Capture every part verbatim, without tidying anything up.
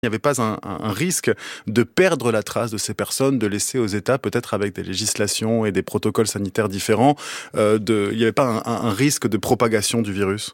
Il n'y avait pas un, un, un risque de perdre la trace de ces personnes, de laisser aux États, peut-être avec des législations et des protocoles sanitaires différents, euh, de, il n'y avait pas un, un, un risque de propagation du virus?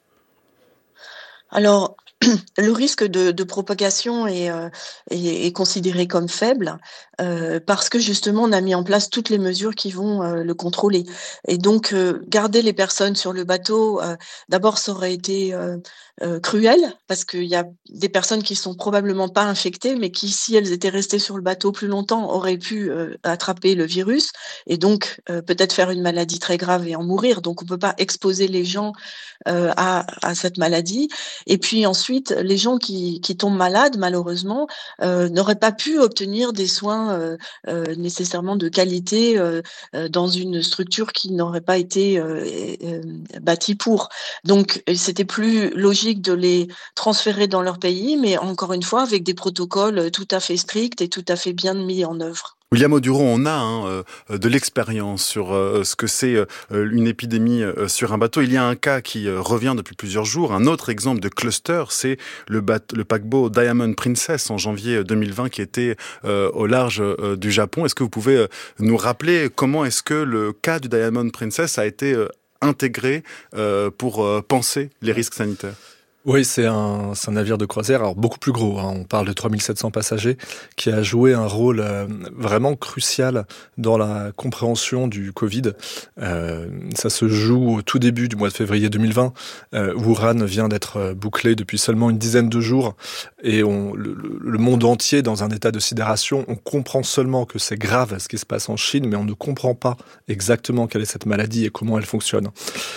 Alors, le risque de, de propagation est, euh, est, est considéré comme faible euh, parce que justement on a mis en place toutes les mesures qui vont euh, le contrôler. Et donc euh, garder les personnes sur le bateau, euh, d'abord ça aurait été euh, euh, cruel parce qu'il y a des personnes qui sont probablement pas infectées, mais qui, si elles étaient restées sur le bateau plus longtemps, auraient pu euh, attraper le virus et donc euh, peut-être faire une maladie très grave et en mourir. Donc on peut pas exposer les gens euh, à, à cette maladie. Et puis ensuite, les gens qui, qui tombent malades, malheureusement, euh, n'auraient pas pu obtenir des soins euh, euh, nécessairement de qualité euh, euh, dans une structure qui n'aurait pas été euh, euh, bâtie pour. Donc, c'était plus logique de les transférer dans leur pays, mais encore une fois, avec des protocoles tout à fait stricts et tout à fait bien mis en œuvre. William Auduron, on a hein, euh, de l'expérience sur euh, ce que c'est euh, une épidémie euh, sur un bateau. Il y a un cas qui euh, revient depuis plusieurs jours. Un autre exemple de cluster, c'est le, bateau, le paquebot Diamond Princess en janvier deux mille vingt qui était euh, au large euh, du Japon. Est-ce que vous pouvez euh, nous rappeler comment est-ce que le cas du Diamond Princess a été euh, intégré euh, pour euh, penser les risques sanitaires ? Oui, c'est un, c'est un navire de croisière, alors beaucoup plus gros, hein, on parle de trois mille sept cents passagers, qui a joué un rôle euh, vraiment crucial dans la compréhension du Covid. Euh, ça se joue au tout début du mois de février deux mille vingt. Euh, Wuhan vient d'être bouclé depuis seulement une dizaine de jours, et on, le, le monde entier dans un état de sidération. On comprend seulement que c'est grave ce qui se passe en Chine, mais on ne comprend pas exactement quelle est cette maladie et comment elle fonctionne.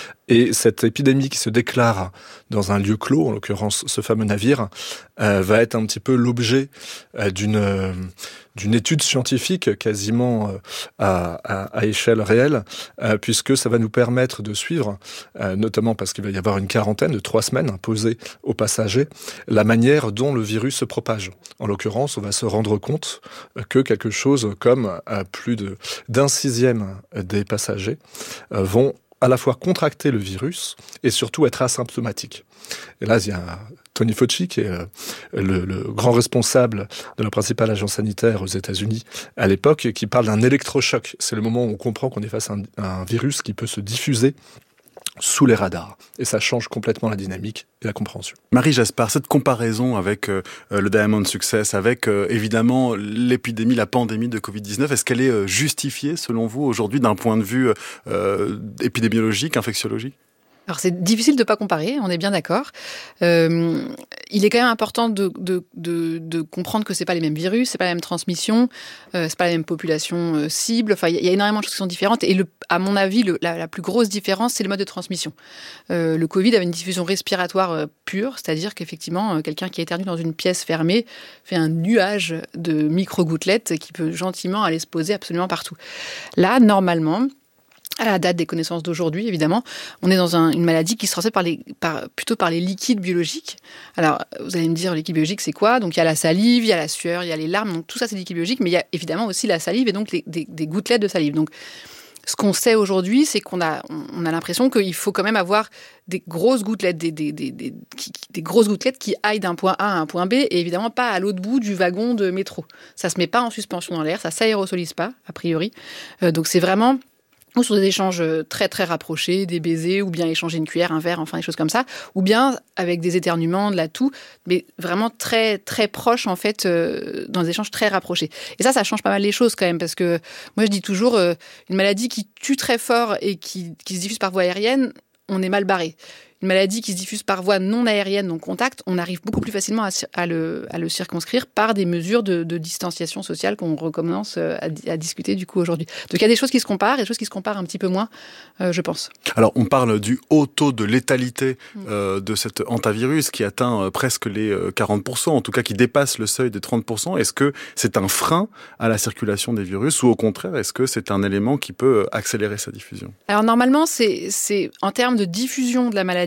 Et cette épidémie qui se déclare dans un lieu clos, en l'occurrence ce fameux navire, euh, va être un petit peu l'objet euh, d'une, euh, d'une étude scientifique quasiment euh, à, à, à échelle réelle, euh, puisque ça va nous permettre de suivre, euh, notamment parce qu'il va y avoir une quarantaine de trois semaines imposée aux passagers, la manière dont le virus se propage. En l'occurrence, on va se rendre compte que quelque chose comme euh, plus de, d'un sixième des passagers euh, vont à la fois contracter le virus et surtout être asymptomatique. Et là, il y a Tony Fauci, qui est le, le grand responsable de la principale agence sanitaire aux États-Unis à l'époque, qui parle d'un électrochoc. C'est le moment où on comprend qu'on est face à un, un virus qui peut se diffuser sous les radars. Et ça change complètement la dynamique et la compréhension. Marie Jaspard, cette comparaison avec euh, le Diamond Success, avec euh, évidemment l'épidémie, la pandémie de covid dix-neuf, est-ce qu'elle est euh, justifiée selon vous aujourd'hui d'un point de vue euh, épidémiologique, infectiologique ? Alors c'est difficile de ne pas comparer, on est bien d'accord. Euh, il est quand même important de, de, de, de comprendre que ce n'est pas les mêmes virus, ce n'est pas la même transmission, euh, ce n'est pas la même population euh, cible. Enfin, il y a énormément de choses qui sont différentes. Et le, à mon avis, le, la, la plus grosse différence, c'est le mode de transmission. Euh, le Covid avait une diffusion respiratoire euh, pure, c'est-à-dire qu'effectivement, euh, quelqu'un qui éternue dans une pièce fermée fait un nuage de micro-gouttelettes qui peut gentiment aller se poser absolument partout. Là, normalement, à la date des connaissances d'aujourd'hui, évidemment, on est dans un, une maladie qui se transmet par les, par, plutôt par les liquides biologiques. Alors, vous allez me dire, les liquides biologiques, c'est quoi ? Donc, il y a la salive, il y a la sueur, il y a les larmes. Donc, tout ça, c'est des liquides biologiques. Mais il y a évidemment aussi la salive et donc les, des, des gouttelettes de salive. Donc, ce qu'on sait aujourd'hui, c'est qu'on a, on a l'impression qu'il faut quand même avoir des grosses gouttelettes, des, des, des, des, qui, des grosses gouttelettes qui aillent d'un point A à un point B et évidemment pas à l'autre bout du wagon de métro. Ça ne se met pas en suspension dans l'air, ça ne s'aérosolise pas, a priori. Euh, donc, c'est vraiment... ou sur des échanges très très rapprochés, des baisers, ou bien échanger une cuillère, un verre, enfin des choses comme ça, ou bien avec des éternuements, de la toux, mais vraiment très très proches en fait, euh, dans des échanges très rapprochés. Et ça, ça change pas mal les choses quand même, parce que moi je dis toujours, euh, une maladie qui tue très fort et qui, qui se diffuse par voie aérienne, on est mal barré. Une maladie qui se diffuse par voie non aérienne, donc contact, on arrive beaucoup plus facilement à, à, le, à le circonscrire par des mesures de, de distanciation sociale qu'on recommence à, à discuter du coup aujourd'hui. Donc il y a des choses qui se comparent et des choses qui se comparent un petit peu moins, euh, je pense. Alors on parle du haut taux de létalité euh, de cet hantavirus qui atteint euh, presque les quarante pour cent, en tout cas qui dépasse le seuil des trente pour cent. Est-ce que c'est un frein à la circulation des virus ou au contraire, est-ce que c'est un élément qui peut accélérer sa diffusion ? Alors normalement, c'est, c'est en termes de diffusion de la maladie,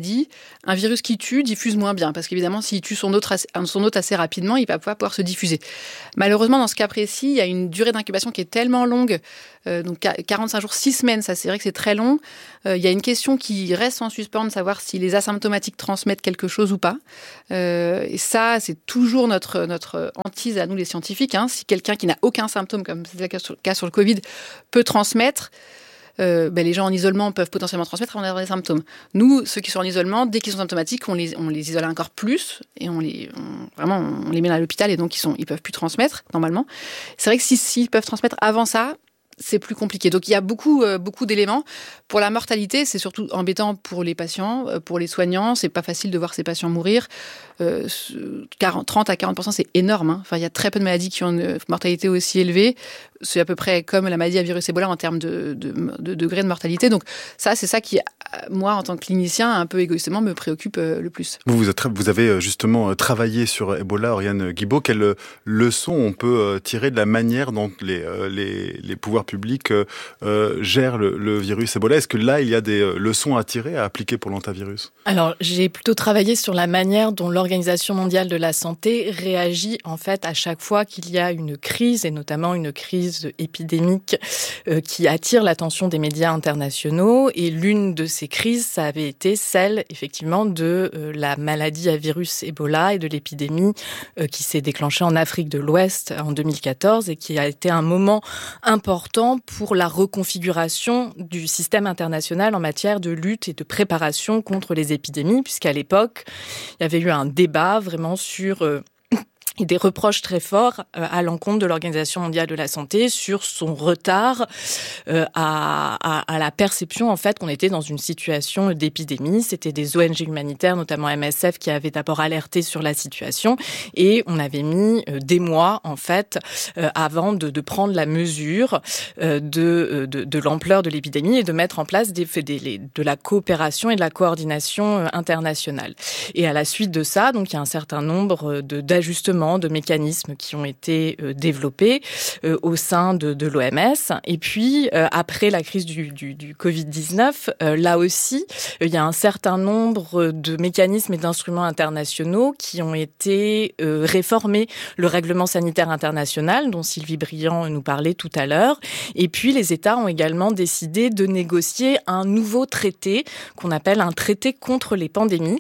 maladie, un virus qui tue diffuse moins bien, parce qu'évidemment, s'il tue son hôte, assez, son hôte assez rapidement, il va pas pouvoir se diffuser. Malheureusement, dans ce cas précis, il y a une durée d'incubation qui est tellement longue, euh, donc quarante-cinq jours, six semaines, ça c'est vrai que c'est très long. Euh, il y a une question qui reste en suspens de savoir si les asymptomatiques transmettent quelque chose ou pas. Euh, et ça, c'est toujours notre, notre hantise à nous les scientifiques. Hein. Si quelqu'un qui n'a aucun symptôme, comme c'est le cas sur, le cas sur le Covid, peut transmettre, Euh, ben les gens en isolement peuvent potentiellement transmettre avant d'avoir des symptômes. Nous, ceux qui sont en isolement, dès qu'ils sont symptomatiques, on les, on les isole encore plus et on les, on, vraiment, on les met à l'hôpital et donc ils sont, ils peuvent plus transmettre normalement. C'est vrai que si, s'ils peuvent transmettre avant ça, c'est plus compliqué. Donc il y a beaucoup, euh, beaucoup d'éléments. Pour la mortalité, c'est surtout embêtant pour les patients, euh, pour les soignants. C'est pas facile de voir ces patients mourir. Euh, quarante, trente à quarante pour cent, c'est énorme. Hein. Enfin, il y a très peu de maladies qui ont une mortalité aussi élevée. C'est à peu près comme la maladie à virus Ebola en termes de, de, de, de degré de mortalité. Donc ça, c'est ça qui, moi, en tant que clinicien, un peu égoïstement, me préoccupe euh, le plus. Vous, vous, êtes, vous avez justement travaillé sur Ebola, Oriane Guibaud. Quelle leçon on peut tirer de la manière dont les, les, les pouvoirs publics euh, gèrent le, le virus Ebola? Est-ce que là, il y a des leçons à tirer, à appliquer pour l'antivirus? Alors, j'ai plutôt travaillé sur la manière dont l'Organisation mondiale de la santé réagit en fait à chaque fois qu'il y a une crise, et notamment une crise épidémique euh, qui attire l'attention des médias internationaux. Et l'une de ces crises, ça avait été celle, effectivement, de euh, la maladie à virus Ebola et de l'épidémie euh, qui s'est déclenchée en Afrique de l'Ouest en deux mille quatorze et qui a été un moment important pour la reconfiguration du système international en matière de lutte et de préparation contre les épidémies, puisqu'à l'époque, il y avait eu un débat vraiment sur... Euh, et des reproches très forts euh, à l'encontre de l'Organisation mondiale de la santé sur son retard euh, à, à, à la perception en fait qu'on était dans une situation d'épidémie. C'était des O N G humanitaires, notamment M S F, qui avaient d'abord alerté sur la situation et on avait mis euh, des mois en fait euh, avant de, de prendre la mesure euh, de, de, de l'ampleur de l'épidémie et de mettre en place des, des, de la coopération et de la coordination euh, internationale. Et à la suite de ça, donc il y a un certain nombre de, d'ajustements, de mécanismes qui ont été euh, développés euh, au sein de, de l'O M S. Et puis, euh, après la crise du, du, du covid dix-neuf, euh, là aussi, euh, il y a un certain nombre de mécanismes et d'instruments internationaux qui ont été euh, réformés. Le règlement sanitaire international, dont Sylvie Briand nous parlait tout à l'heure. Et puis, les États ont également décidé de négocier un nouveau traité qu'on appelle un traité contre les pandémies,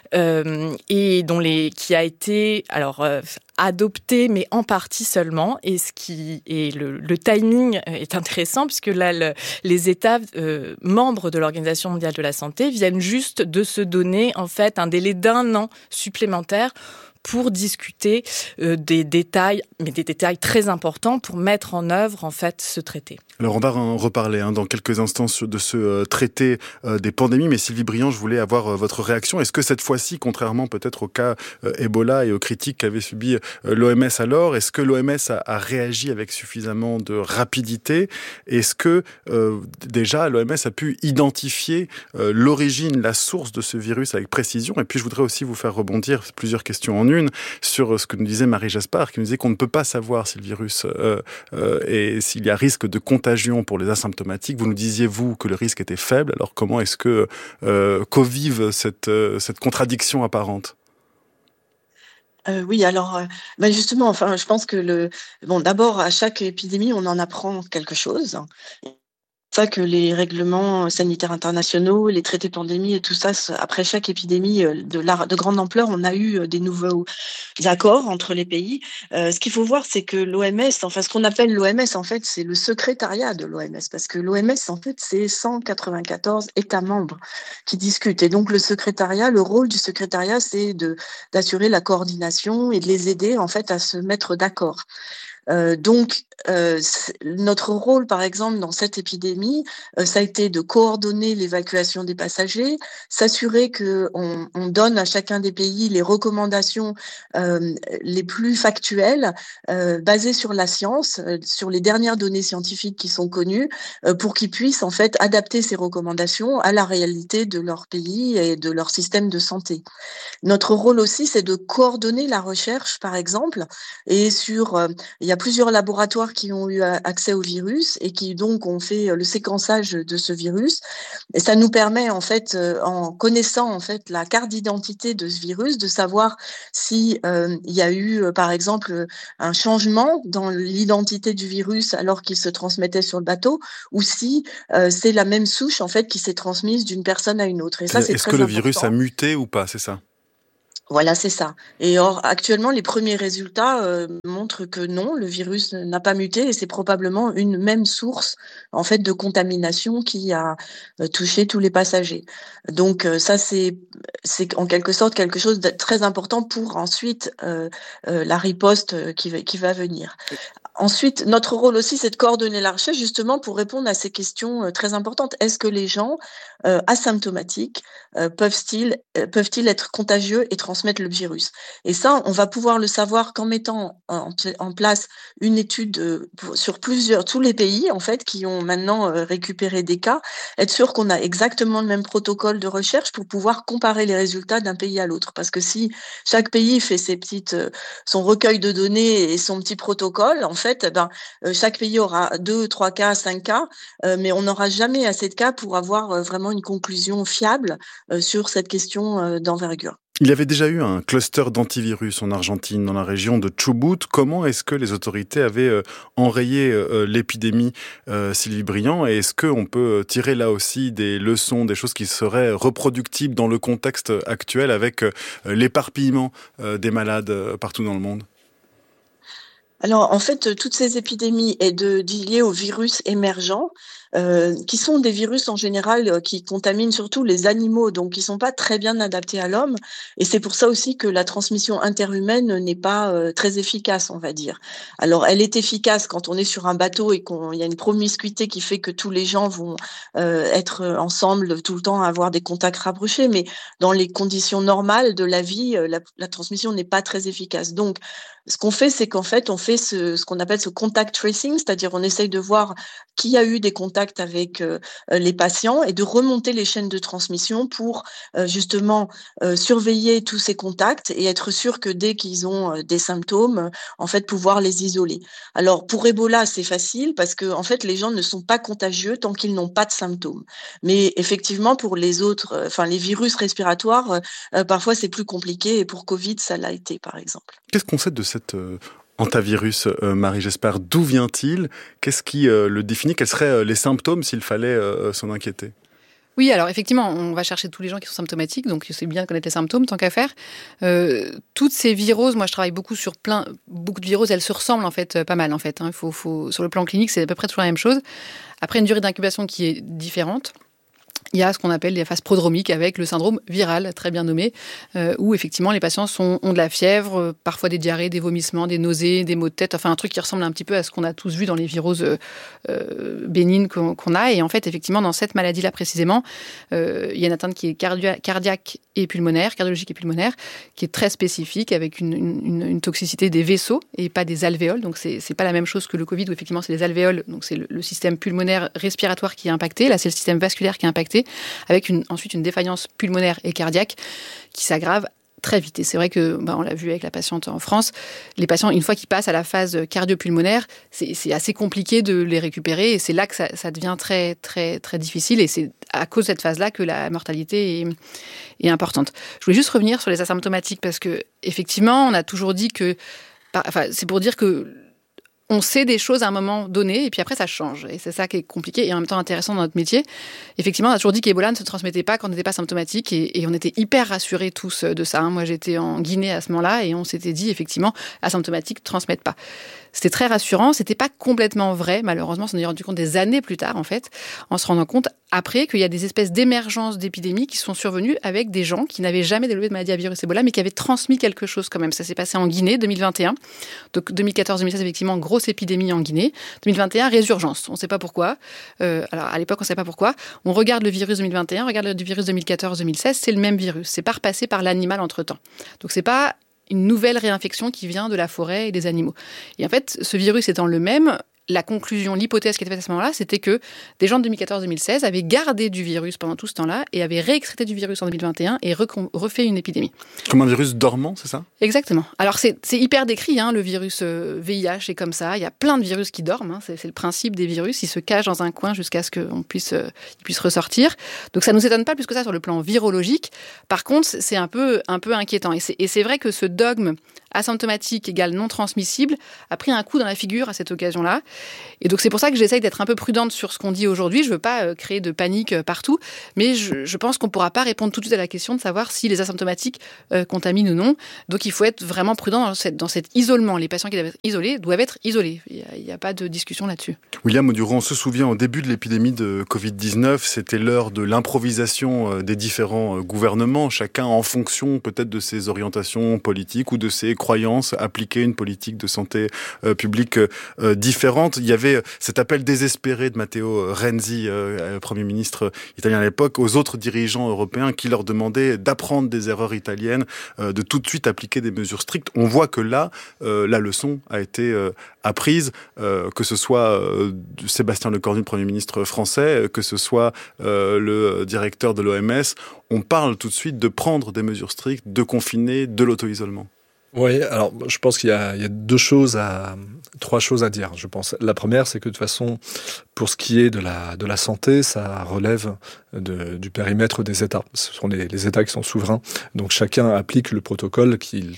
euh, et dont les, qui a été... alors euh, adopté, mais en partie seulement. Et ce qui est le, le timing est intéressant puisque là, le, les États euh, membres de l'Organisation mondiale de la santé viennent juste de se donner en fait un délai d'un an supplémentaire pour discuter euh, des détails, mais des détails très importants pour mettre en œuvre en fait ce traité. Alors on va en reparler hein, dans quelques instants de ce euh, traité euh, des pandémies, mais Sylvie Briand, je voulais avoir euh, votre réaction. Est-ce que cette fois-ci, contrairement peut-être au cas euh, Ebola et aux critiques qu'avait subi euh, l'O M S alors, est-ce que l'O M S a, a réagi avec suffisamment de rapidité? Est-ce que euh, déjà l'O M S a pu identifier euh, l'origine, la source de ce virus avec précision? Et puis je voudrais aussi vous faire rebondir plusieurs questions en une sur ce que nous disait Marie Jaspard, qui nous disait qu'on ne peut pas savoir si le virus euh, euh, et s'il y a risque de contagion pour les asymptomatiques. Vous nous disiez, vous, que le risque était faible. Alors comment est-ce que euh, co-vive cette, euh, cette contradiction apparente? Euh, oui, alors, euh, bah justement, enfin, je pense que le, bon, d'abord, à chaque épidémie, on en apprend quelque chose. C'est ça que les règlements sanitaires internationaux, les traités pandémie et tout ça, après chaque épidémie de, la, de grande ampleur, on a eu des nouveaux accords entre les pays. Euh, ce qu'il faut voir, c'est que l'O M S, enfin ce qu'on appelle l'O M S, en fait, c'est le secrétariat de l'O M S, parce que l'O M S, en fait, c'est cent quatre-vingt-quatorze États membres qui discutent. Et donc le secrétariat, le rôle du secrétariat, c'est de d'assurer la coordination et de les aider, en fait, à se mettre d'accord. Euh, donc, euh, notre rôle, par exemple, dans cette épidémie, euh, ça a été de coordonner l'évacuation des passagers, s'assurer qu'on on donne à chacun des pays les recommandations euh, les plus factuelles, euh, basées sur la science, euh, sur les dernières données scientifiques qui sont connues, euh, pour qu'ils puissent en fait adapter ces recommandations à la réalité de leur pays et de leur système de santé. Notre rôle aussi, c'est de coordonner la recherche, par exemple, et sur, euh, il y a plusieurs laboratoires qui ont eu accès au virus et qui donc ont fait le séquençage de ce virus. Et ça nous permet en fait, en connaissant en fait la carte d'identité de ce virus, de savoir si euh, il y a eu par exemple un changement dans l'identité du virus alors qu'il se transmettait sur le bateau, ou si euh, c'est la même souche en fait qui s'est transmise d'une personne à une autre. Et ça, c'est Est-ce très que le important. virus a muté ou pas, c'est ça? Voilà, c'est ça. Et or, actuellement, les premiers résultats euh, montrent que non, le virus n'a pas muté et c'est probablement une même source en fait de contamination qui a euh, touché tous les passagers. Donc euh, ça, c'est c'est en quelque sorte quelque chose de très important pour ensuite euh, euh, la riposte qui va qui va venir. Ensuite, notre rôle aussi, c'est de coordonner la recherche justement pour répondre à ces questions euh, très importantes. Est-ce que les gens euh, asymptomatiques euh, peuvent-ils euh, peuvent-ils être contagieux et transmettre le virus? Et ça, on va pouvoir le savoir qu'en mettant en, en place une étude euh, pour, sur plusieurs tous les pays en fait qui ont maintenant euh, récupéré des cas, être sûr qu'on a exactement le même protocole de recherche pour pouvoir comparer les résultats d'un pays à l'autre. Parce que si chaque pays fait ses petites euh, son recueil de données et son petit protocole, en fait, ben, euh, chaque pays aura deux, trois cas, cinq cas, euh, mais on n'aura jamais assez de cas pour avoir euh, vraiment une conclusion fiable euh, sur cette question euh, d'envergure. Il y avait déjà eu un cluster d'antivirus en Argentine, dans la région de Chubut. Comment est-ce que les autorités avaient euh, enrayé euh, l'épidémie, euh, Sylvie Briand? Et est-ce qu'on peut tirer là aussi des leçons, des choses qui seraient reproductibles dans le contexte actuel avec euh, l'éparpillement euh, des malades euh, partout dans le monde? Alors, en fait, toutes ces épidémies est de, liées aux virus émergents, euh, qui sont des virus en général euh, qui contaminent surtout les animaux, donc qui sont pas très bien adaptés à l'homme. Et c'est pour ça aussi que la transmission interhumaine n'est pas euh, très efficace, on va dire. Alors, elle est efficace quand on est sur un bateau et qu'il y a une promiscuité qui fait que tous les gens vont euh, être ensemble tout le temps, avoir des contacts rapprochés. Mais dans les conditions normales de la vie, la, la transmission n'est pas très efficace. Donc, ce qu'on fait, c'est qu'en fait, on fait ce, ce qu'on appelle ce contact tracing, c'est-à-dire on essaye de voir qui a eu des contacts avec euh, les patients et de remonter les chaînes de transmission pour euh, justement euh, surveiller tous ces contacts et être sûr que dès qu'ils ont euh, des symptômes, en fait, pouvoir les isoler. Alors, pour Ebola, c'est facile parce que en fait, les gens ne sont pas contagieux tant qu'ils n'ont pas de symptômes. Mais effectivement, pour les autres, euh, enfin les virus respiratoires, euh, parfois c'est plus compliqué et pour Covid, ça l'a été, par exemple. Qu'est-ce qu'on sait de cet euh, hantavirus, euh, Marie Jesper? D'où vient-il? Qu'est-ce qui euh, le définit? Quels seraient euh, les symptômes s'il fallait euh, s'en inquiéter? Oui, alors effectivement, on va chercher tous les gens qui sont symptomatiques, donc c'est bien de connaître les symptômes, tant qu'à faire. Euh, toutes ces viroses, moi je travaille beaucoup sur plein, beaucoup de viroses, elles se ressemblent en fait pas mal en fait. Hein. Faut, faut, sur le plan clinique, c'est à peu près toujours la même chose. Après une durée d'incubation qui est différente. Il y a ce qu'on appelle les phases prodromiques avec le syndrome viral, très bien nommé, euh, où effectivement les patients sont, ont de la fièvre, euh, parfois des diarrhées, des vomissements, des nausées, des maux de tête, enfin un truc qui ressemble un petit peu à ce qu'on a tous vu dans les viroses euh, euh, bénignes qu'on, qu'on a. Et en fait, effectivement, dans cette maladie-là précisément, euh, il y a une atteinte qui est cardio- cardiaque et pulmonaire, cardiologique et pulmonaire, qui est très spécifique avec une, une, une toxicité des vaisseaux et pas des alvéoles. Donc c'est, c'est pas la même chose que le Covid où effectivement c'est les alvéoles, donc c'est le, le système pulmonaire respiratoire qui est impacté. Là, c'est le système vasculaire qui est impacté, avec une, ensuite une défaillance pulmonaire et cardiaque qui s'aggrave très vite. Et c'est vrai que, bah, on l'a vu avec la patiente en France, les patients, une fois qu'ils passent à la phase cardio-pulmonaire, c'est, c'est assez compliqué de les récupérer et c'est là que ça, ça devient très, très, très difficile et c'est à cause de cette phase-là que la mortalité est, est importante. Je voulais juste revenir sur les asymptomatiques parce que, effectivement, on a toujours dit que, enfin, c'est pour dire que on sait des choses à un moment donné, et puis après, ça change. Et c'est ça qui est compliqué et en même temps intéressant dans notre métier. Effectivement, on a toujours dit qu'Ebola ne se transmettait pas quand on n'était pas symptomatique, et, et on était hyper rassurés tous de ça. Moi, j'étais en Guinée à ce moment-là, et on s'était dit, effectivement, asymptomatiques ne transmettent pas. C'était très rassurant. C'était pas complètement vrai, malheureusement. On s'en est rendu compte des années plus tard, en fait, en se rendant compte après qu'il y a des espèces d'émergences d'épidémies qui sont survenues avec des gens qui n'avaient jamais développé de maladie à virus Ebola, mais qui avaient transmis quelque chose quand même. Ça s'est passé en Guinée, deux mille vingt et un. Donc deux mille quatorze deux mille seize, effectivement, grosse épidémie en Guinée. deux mille vingt et un, résurgence. On ne sait pas pourquoi. Euh, alors à l'époque, on ne sait pas pourquoi. On regarde le virus deux mille vingt et un, on regarde le virus deux mille quatorze deux mille seize, c'est le même virus. C'est pas repassé par l'animal entre-temps. Donc c'est pas une nouvelle réinfection qui vient de la forêt et des animaux. Et en fait, ce virus étant le même, la conclusion, l'hypothèse qui était faite à ce moment-là, c'était que des gens de deux mille quatorze deux mille seize avaient gardé du virus pendant tout ce temps-là et avaient réexcrété du virus en deux mille vingt et un et recon- refait une épidémie. Comme un virus dormant, c'est ça ? Exactement. Alors c'est, c'est hyper décrit, hein, le virus euh, V I H est comme ça. Il y a plein de virus qui dorment. Hein, c'est, c'est le principe des virus. Ils se cachent dans un coin jusqu'à ce qu'on puisse, euh, ils puissent ressortir. Donc ça ne nous étonne pas plus que ça sur le plan virologique. Par contre, c'est un peu, un peu inquiétant. Et c'est, et c'est vrai que ce dogme asymptomatique égale non transmissible a pris un coup dans la figure à cette occasion-là. Et donc c'est pour ça que j'essaye d'être un peu prudente sur ce qu'on dit aujourd'hui. Je ne veux pas euh, créer de panique euh, partout, mais je, je pense qu'on ne pourra pas répondre tout de suite à la question de savoir si les asymptomatiques euh, contaminent ou non. Donc il faut être vraiment prudent dans, cette, dans cet isolement. Les patients qui doivent être isolés doivent être isolés. Il n'y a, a pas de discussion là-dessus. William Audureau, on se souvient au début de l'épidémie de covid dix-neuf, c'était l'heure de l'improvisation euh, des différents euh, gouvernements, chacun en fonction peut-être de ses orientations politiques ou de ses croyances, appliquer une politique de santé euh, publique euh, différente. Il y avait cet appel désespéré de Matteo Renzi, euh, Premier ministre italien à l'époque, aux autres dirigeants européens qui leur demandaient d'apprendre des erreurs italiennes, euh, de tout de suite appliquer des mesures strictes. On voit que là, euh, la leçon a été euh, apprise, euh, que ce soit euh, Sébastien Lecornu, Premier ministre français, que ce soit euh, le directeur de l'O M S. On parle tout de suite de prendre des mesures strictes, de confiner, de l'auto-isolement. Oui, alors je pense qu'il y a, il y a deux choses à, trois choses à dire, je pense. La première, c'est que de toute façon, pour ce qui est de la, de la santé, ça relève de, du périmètre des États. Ce sont les, les États qui sont souverains, donc chacun applique le protocole qu'il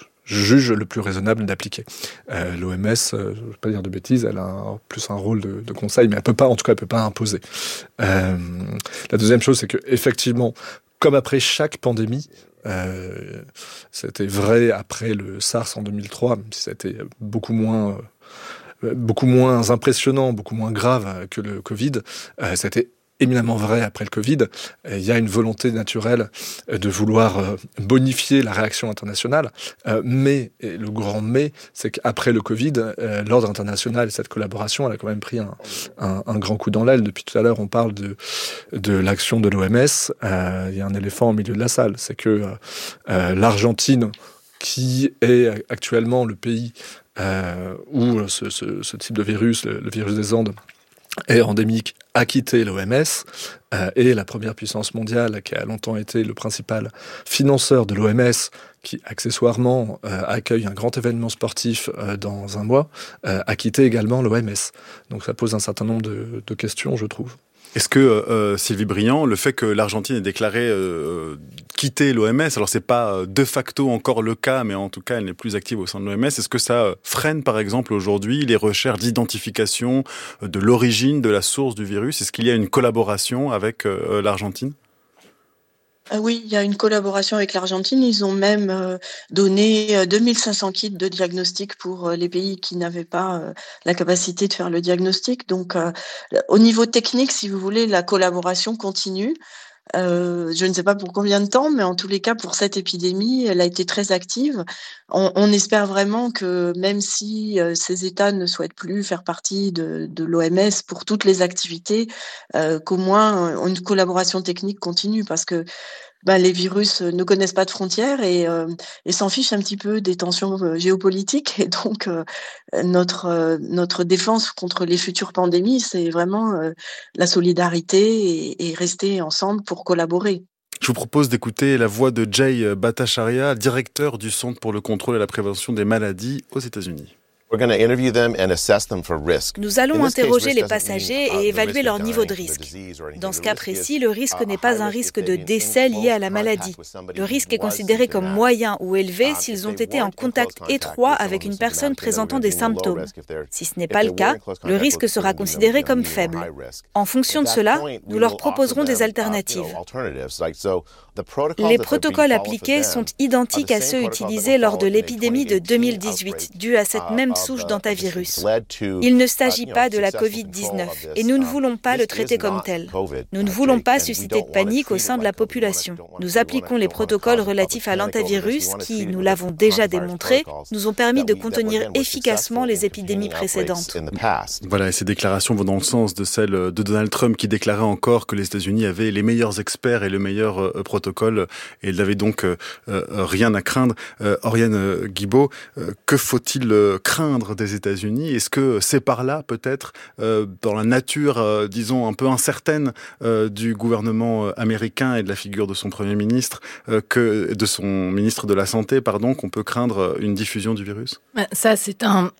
juge le plus raisonnable d'appliquer. Euh, L'O M S, euh, je ne veux pas dire de bêtises, elle a un, plus un rôle de, de conseil, mais elle peut pas, en tout cas, elle peut pas imposer. Euh, la deuxième chose, c'est que effectivement, comme après chaque pandémie, Euh, c'était vrai après le SARS en deux mille trois, même si c'était beaucoup moins, euh, beaucoup moins impressionnant, beaucoup moins grave que le Covid. Euh, c'était éminemment vrai après le Covid. Il y a une volonté naturelle de vouloir bonifier la réaction internationale. Mais, et le grand mais, c'est qu'après le Covid, l'ordre international et cette collaboration, elle a quand même pris un, un, un grand coup dans l'aile. Depuis tout à l'heure, on parle de, de l'action de l'O M S. Euh, il y a un éléphant au milieu de la salle. C'est que euh, l'Argentine, qui est actuellement le pays euh, où ce, ce, ce type de virus, le, le virus des Andes, est endémique, a quitté l'O M S euh, et la première puissance mondiale qui a longtemps été le principal financeur de l'O M S, qui accessoirement euh, accueille un grand événement sportif euh, dans un mois, euh, a quitté également l'O M S. Donc ça pose un certain nombre de, de questions, je trouve. Est-ce que, euh, Sylvie Briand, le fait que l'Argentine ait déclaré euh, quitter l'O M S, alors c'est pas de facto encore le cas, mais en tout cas elle n'est plus active au sein de l'O M S, est-ce que ça freine par exemple aujourd'hui les recherches d'identification de l'origine, de la source du virus ? Est-ce qu'il y a une collaboration avec euh, l'Argentine ? Oui, il y a une collaboration avec l'Argentine. Ils ont même euh, donné euh, deux mille cinq cents kits de diagnostic pour euh, les pays qui n'avaient pas euh, la capacité de faire le diagnostic. Donc, euh, au niveau technique, si vous voulez, la collaboration continue. Euh, je ne sais pas pour combien de temps, mais en tous les cas, pour cette épidémie, elle a été très active. On, on espère vraiment que même si euh, ces États ne souhaitent plus faire partie de, de l'O M S pour toutes les activités, euh, qu'au moins euh, une collaboration technique continue, parce que ben, les virus ne connaissent pas de frontières et, euh, et s'en fichent un petit peu des tensions euh, géopolitiques. Et donc, euh, notre, euh, notre défense contre les futures pandémies, c'est vraiment euh, la solidarité et, et rester ensemble pour collaborer. Je vous propose d'écouter la voix de Jay Bhattacharya, directeur du Centre pour le contrôle et la prévention des maladies aux États-Unis. Nous allons interroger les passagers et évaluer leur niveau de risque. Dans ce cas précis, le risque n'est pas un risque de décès lié à la maladie. Le risque est considéré comme moyen ou élevé s'ils ont été en contact étroit avec une personne présentant des symptômes. Si ce n'est pas le cas, le risque sera considéré comme faible. En fonction de cela, nous leur proposerons des alternatives. Les protocoles appliqués sont identiques à ceux utilisés lors de l'épidémie de deux mille dix-huit, due à cette même souche d'antavirus. Il ne s'agit pas de la covid dix-neuf et nous ne voulons pas le traiter comme tel. Nous ne voulons pas susciter de panique au sein de la population. Nous appliquons les protocoles relatifs à l'antivirus qui, nous l'avons déjà démontré, nous ont permis de contenir efficacement les épidémies précédentes. Voilà, et ces déclarations vont dans le sens de celle de Donald Trump qui déclarait encore que les États-Unis avaient les meilleurs experts et le meilleur euh, protocole et ils n'avaient donc euh, euh, rien à craindre. Euh, Oriane Guibaud, euh, que faut-il euh, craindre craindre des États-Unis? Est-ce que c'est par là, peut-être, euh, dans la nature, euh, disons, un peu incertaine euh, du gouvernement américain et de la figure de son Premier ministre, euh, que de son ministre de la Santé, pardon, qu'on peut craindre une diffusion du virus? Ça, c'est un...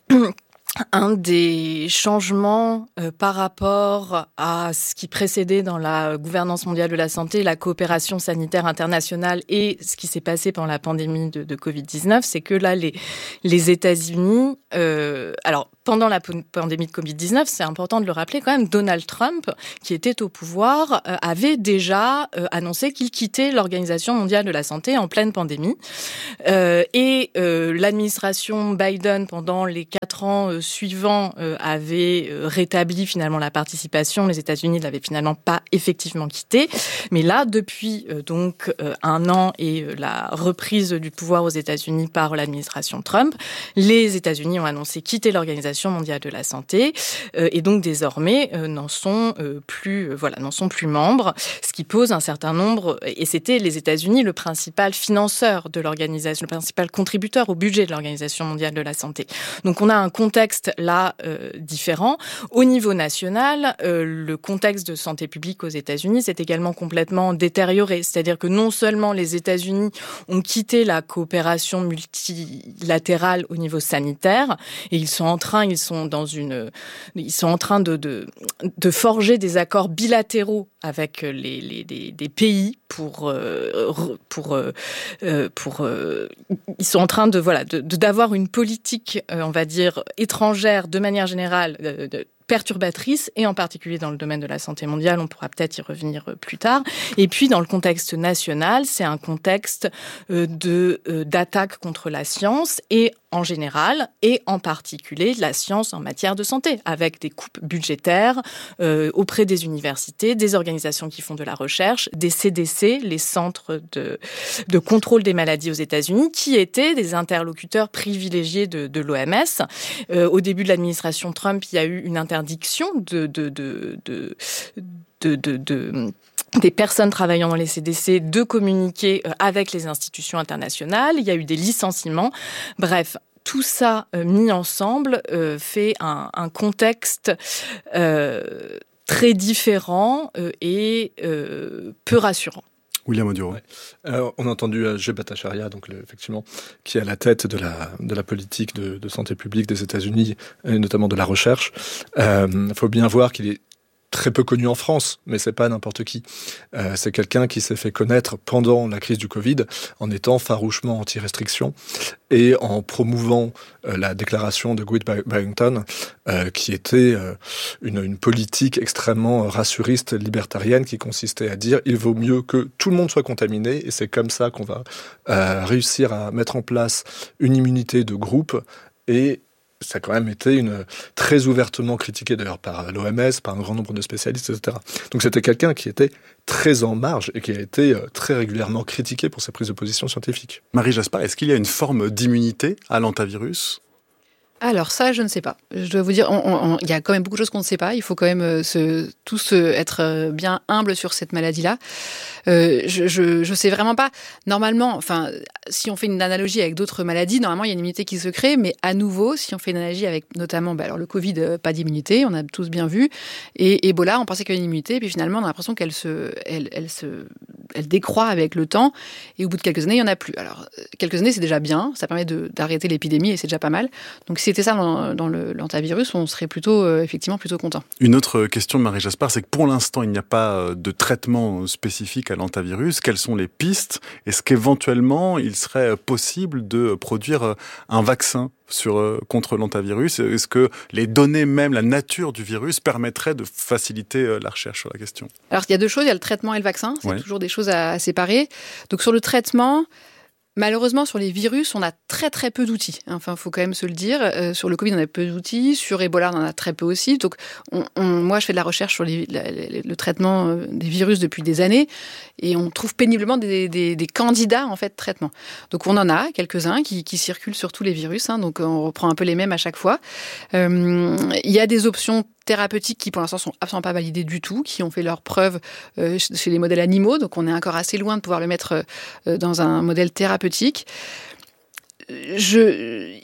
Un des changements euh, par rapport à ce qui précédait dans la gouvernance mondiale de la santé, la coopération sanitaire internationale et ce qui s'est passé pendant la pandémie de, de covid dix-neuf, c'est que là, les, les États-Unis... Euh, alors, pendant la pandémie de covid dix-neuf, c'est important de le rappeler quand même, Donald Trump, qui était au pouvoir, euh, avait déjà euh, annoncé qu'il quittait l'Organisation mondiale de la santé en pleine pandémie. Euh, et euh, l'administration Biden, pendant les quatre ans euh, suivants, euh, avait euh, rétabli finalement la participation. Les États-Unis ne l'avaient finalement pas effectivement quitté. Mais là, depuis euh, donc euh, un an et euh, la reprise du pouvoir aux États-Unis par l'administration Trump, les États-Unis ont annoncé quitter l'Organisation mondiale de la santé euh, et donc désormais euh, n'en sont euh, plus euh, voilà n'en sont plus membres, ce qui pose un certain nombre, et c'était les États-Unis le principal financeur de l'organisation, le principal contributeur au budget de l'Organisation mondiale de la santé. Donc on a un contexte là euh, différent. Au niveau national, euh, le contexte de santé publique aux États-Unis s'est également complètement détérioré, c'est-à-dire que non seulement les États-Unis ont quitté la coopération multilatérale au niveau sanitaire et ils sont en train Ils sont dans une, ils sont en train de de, de forger des accords bilatéraux avec les, les des, des pays pour euh, pour euh, pour euh, ils sont en train de voilà de, de d'avoir une politique euh, on va dire étrangère de manière générale de, de, perturbatrice, et en particulier dans le domaine de la santé mondiale, on pourra peut-être y revenir plus tard. Et puis, dans le contexte national, c'est un contexte euh, de euh, d'attaque contre la science, et en général, et en particulier la science en matière de santé, avec des coupes budgétaires euh, auprès des universités, des organisations qui font de la recherche, des C D C, les centres de, de contrôle des maladies aux États-Unis, qui étaient des interlocuteurs privilégiés de, de l'O M S. Euh, au début de l'administration Trump, il y a eu une interdiction de, de, de, de, de, de, de des personnes travaillant dans les C D C de communiquer avec les institutions internationales. Il y a eu des licenciements. Bref, tout ça euh, mis ensemble euh, fait un, un contexte euh, très différent euh, et euh, peu rassurant. William Audureau. Ouais. Alors, on a entendu euh, Jay Bhattacharya, donc le, effectivement, qui est à la tête de la de la politique de, de santé publique des États-Unis, et notamment de la recherche. Il euh, faut bien voir qu'il est très peu connu en France, mais c'est pas n'importe qui. Euh, c'est quelqu'un qui s'est fait connaître pendant la crise du Covid en étant farouchement anti-restriction et en promouvant euh, la déclaration de Guy Barrington, euh, qui était euh, une, une politique extrêmement rassuriste, libertarienne, qui consistait à dire il vaut mieux que tout le monde soit contaminé, et c'est comme ça qu'on va euh, réussir à mettre en place une immunité de groupe. Et ça a quand même été une, très ouvertement critiqué d'ailleurs par l'O M S, par un grand nombre de spécialistes, et cetera. Donc c'était quelqu'un qui était très en marge et qui a été très régulièrement critiqué pour ses prises de position scientifiques. Marie Jaspard, est-ce qu'il y a une forme d'immunité à l'antavirus ? Alors ça, je ne sais pas. Je dois vous dire, il y a quand même beaucoup de choses qu'on ne sait pas. Il faut quand même euh, se, tous euh, être bien humbles sur cette maladie-là. Euh, je, je, je sais vraiment pas. Normalement, enfin, si on fait une analogie avec d'autres maladies, normalement, il y a une immunité qui se crée. Mais à nouveau, si on fait une analogie avec notamment, bah, alors le Covid, euh, pas d'immunité, on a tous bien vu. Et Ebola, on pensait qu'il y avait une immunité, et puis finalement, on a l'impression qu'elle se, elle, elle se, elle décroît avec le temps. Et au bout de quelques années, il y en a plus. Alors, quelques années, c'est déjà bien. Ça permet de, d'arrêter l'épidémie, et c'est déjà pas mal. Donc, si c'était ça dans, dans le, l'antavirus, on serait plutôt, euh, effectivement, plutôt content. Une autre question de Marie Jaspard, c'est que pour l'instant, il n'y a pas de traitement spécifique à l'antavirus. Quelles sont les pistes ? Est-ce qu'éventuellement, il serait possible de produire un vaccin sur, contre l'antavirus ? Est-ce que les données même, la nature du virus permettrait de faciliter la recherche sur la question ? Alors, il y a deux choses, il y a le traitement et le vaccin. C'est ouais. toujours des choses à, à séparer. Donc, sur le traitement, malheureusement, sur les virus, on a très très peu d'outils. Enfin, il faut quand même se le dire. Euh, sur le Covid, on a peu d'outils. Sur Ebola, on en a très peu aussi. Donc, on, on, moi, je fais de la recherche sur les, la, les, le traitement des virus depuis des années, et on trouve péniblement des, des, des candidats en fait de traitement. Donc, on en a quelques-uns qui, qui circulent sur tous les virus. Hein, donc, on reprend un peu les mêmes à chaque fois. Euh, il y a des options thérapeutiques qui, pour l'instant, sont absolument pas validées du tout, qui ont fait leurs preuves euh, chez les modèles animaux. Donc, on est encore assez loin de pouvoir le mettre euh, dans un modèle thérapeutique. Je,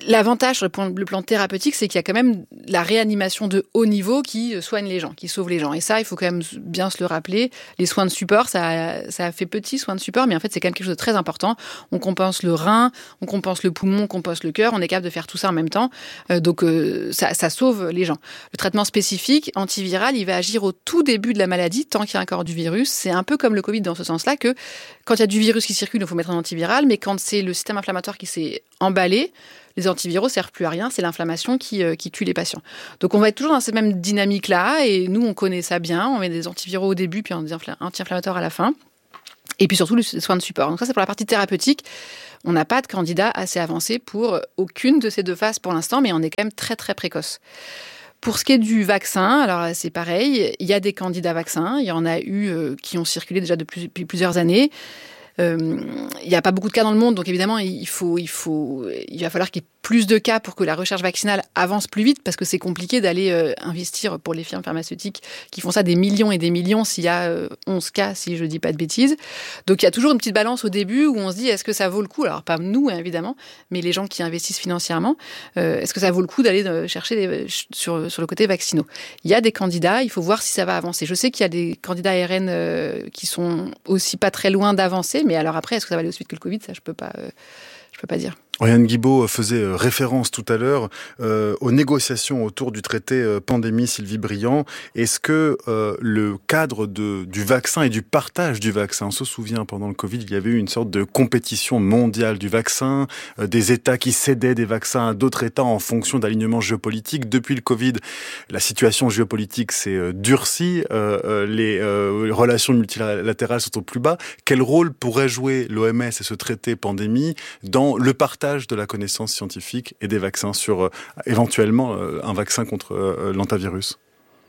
L'avantage sur le plan, le plan thérapeutique, c'est qu'il y a quand même la réanimation de haut niveau qui soigne les gens, qui sauve les gens. Et ça, il faut quand même bien se le rappeler. Les soins de support, ça, ça fait petit, soins de support, mais en fait, c'est quand même quelque chose de très important. On compense le rein, on compense le poumon, on compense le cœur. On est capable de faire tout ça en même temps. Euh, donc, euh, ça, ça sauve les gens. Le traitement spécifique, antiviral, il va agir au tout début de la maladie, tant qu'il y a encore du virus. C'est un peu comme le Covid dans ce sens-là, que quand il y a du virus qui circule, il faut mettre un antiviral, mais quand c'est le système inflammatoire qui s'est emballé, les antiviraux ne servent plus à rien, c'est l'inflammation qui, euh, qui tue les patients. Donc on va être toujours dans cette même dynamique-là, et nous on connaît ça bien, on met des antiviraux au début, puis des anti-inflammatoires à la fin, et puis surtout les soins de support. Donc ça c'est pour la partie thérapeutique. On n'a pas de candidat assez avancé pour aucune de ces deux phases pour l'instant, mais on est quand même très très précoce. Pour ce qui est du vaccin, alors c'est pareil, il y a des candidats vaccins, il y en a eu euh, qui ont circulé déjà depuis plusieurs années. Euh, il n'y a pas beaucoup de cas dans le monde, donc évidemment, il, faut, il, faut, il va falloir qu'il y ait plus de cas pour que la recherche vaccinale avance plus vite, parce que c'est compliqué d'aller euh, investir pour les firmes pharmaceutiques qui font ça des millions et des millions s'il y a euh, onze cas, si je ne dis pas de bêtises. Donc il y a toujours une petite balance au début où on se dit, est-ce que ça vaut le coup ? Alors pas nous, hein, évidemment, mais les gens qui investissent financièrement, euh, est-ce que ça vaut le coup d'aller euh, chercher des, sur, sur le côté vaccinaux ? Il y a des candidats, il faut voir si ça va avancer. Je sais qu'il y a des candidats A R N euh, qui sont aussi pas très loin d'avancer, mais alors après, est-ce que ça va aller aussi vite que le Covid ? Ça, je peux pas, euh, je peux pas dire. Oriane Guibaud faisait référence tout à l'heure euh, aux négociations autour du traité euh, pandémie Sylvie Briand. Est-ce que euh, le cadre de, du vaccin et du partage du vaccin, on se souvient pendant le Covid, il y avait eu une sorte de compétition mondiale du vaccin, euh, des États qui cédaient des vaccins à d'autres États en fonction d'alignements géopolitiques. Depuis le Covid, la situation géopolitique s'est euh, durcie, euh, les euh, relations multilatérales sont au plus bas. Quel rôle pourrait jouer l'O M S et ce traité pandémie dans le partage de la connaissance scientifique et des vaccins sur euh, éventuellement euh, un vaccin contre euh, l'antivirus?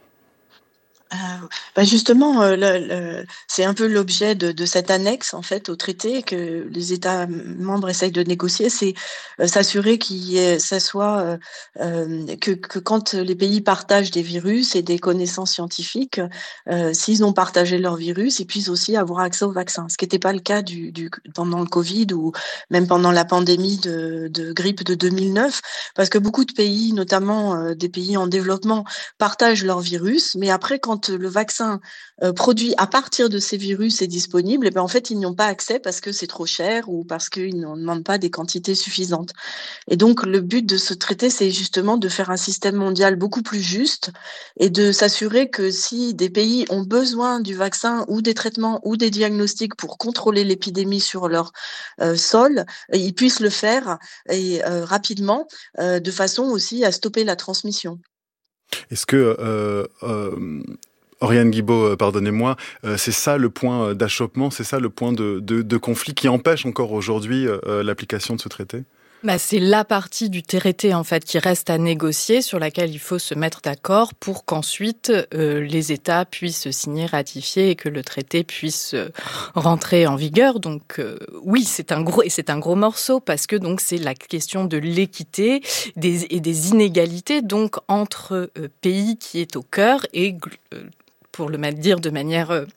Euh, bah justement, euh, le, le, c'est un peu l'objet de, de cette annexe en fait au traité que les États membres essayent de négocier, c'est euh, s'assurer qu'il y ait, ça soit euh, euh, que, que quand les pays partagent des virus et des connaissances scientifiques, euh, s'ils ont partagé leur virus, ils puissent aussi avoir accès au vaccin. Ce qui n'était pas le cas du, du pendant le Covid ou même pendant la pandémie de, de grippe de deux mille neuf, parce que beaucoup de pays, notamment euh, des pays en développement, partagent leur virus, mais après quand le vaccin euh, produit à partir de ces virus est disponible, et bien en fait ils n'y ont pas accès parce que c'est trop cher ou parce qu'ils n'en demandent pas des quantités suffisantes. Et donc le but de ce traité, c'est justement de faire un système mondial beaucoup plus juste et de s'assurer que si des pays ont besoin du vaccin ou des traitements ou des diagnostics pour contrôler l'épidémie sur leur euh, sol, ils puissent le faire et euh, rapidement, euh, de façon aussi à stopper la transmission. Est-ce que euh, euh, Oriane Guibaud, pardonnez-moi, euh, c'est ça le point d'achoppement, c'est ça le point de, de, de conflit qui empêche encore aujourd'hui euh, l'application de ce traité ? Bah, c'est la partie du traité en fait qui reste à négocier, sur laquelle il faut se mettre d'accord pour qu'ensuite euh, les États puissent signer, ratifier et que le traité puisse euh, rentrer en vigueur. Donc euh, oui, c'est un gros et c'est un gros morceau parce que donc c'est la question de l'équité des, et des inégalités donc entre euh, pays qui est au cœur et euh, pour le dire de manière euh,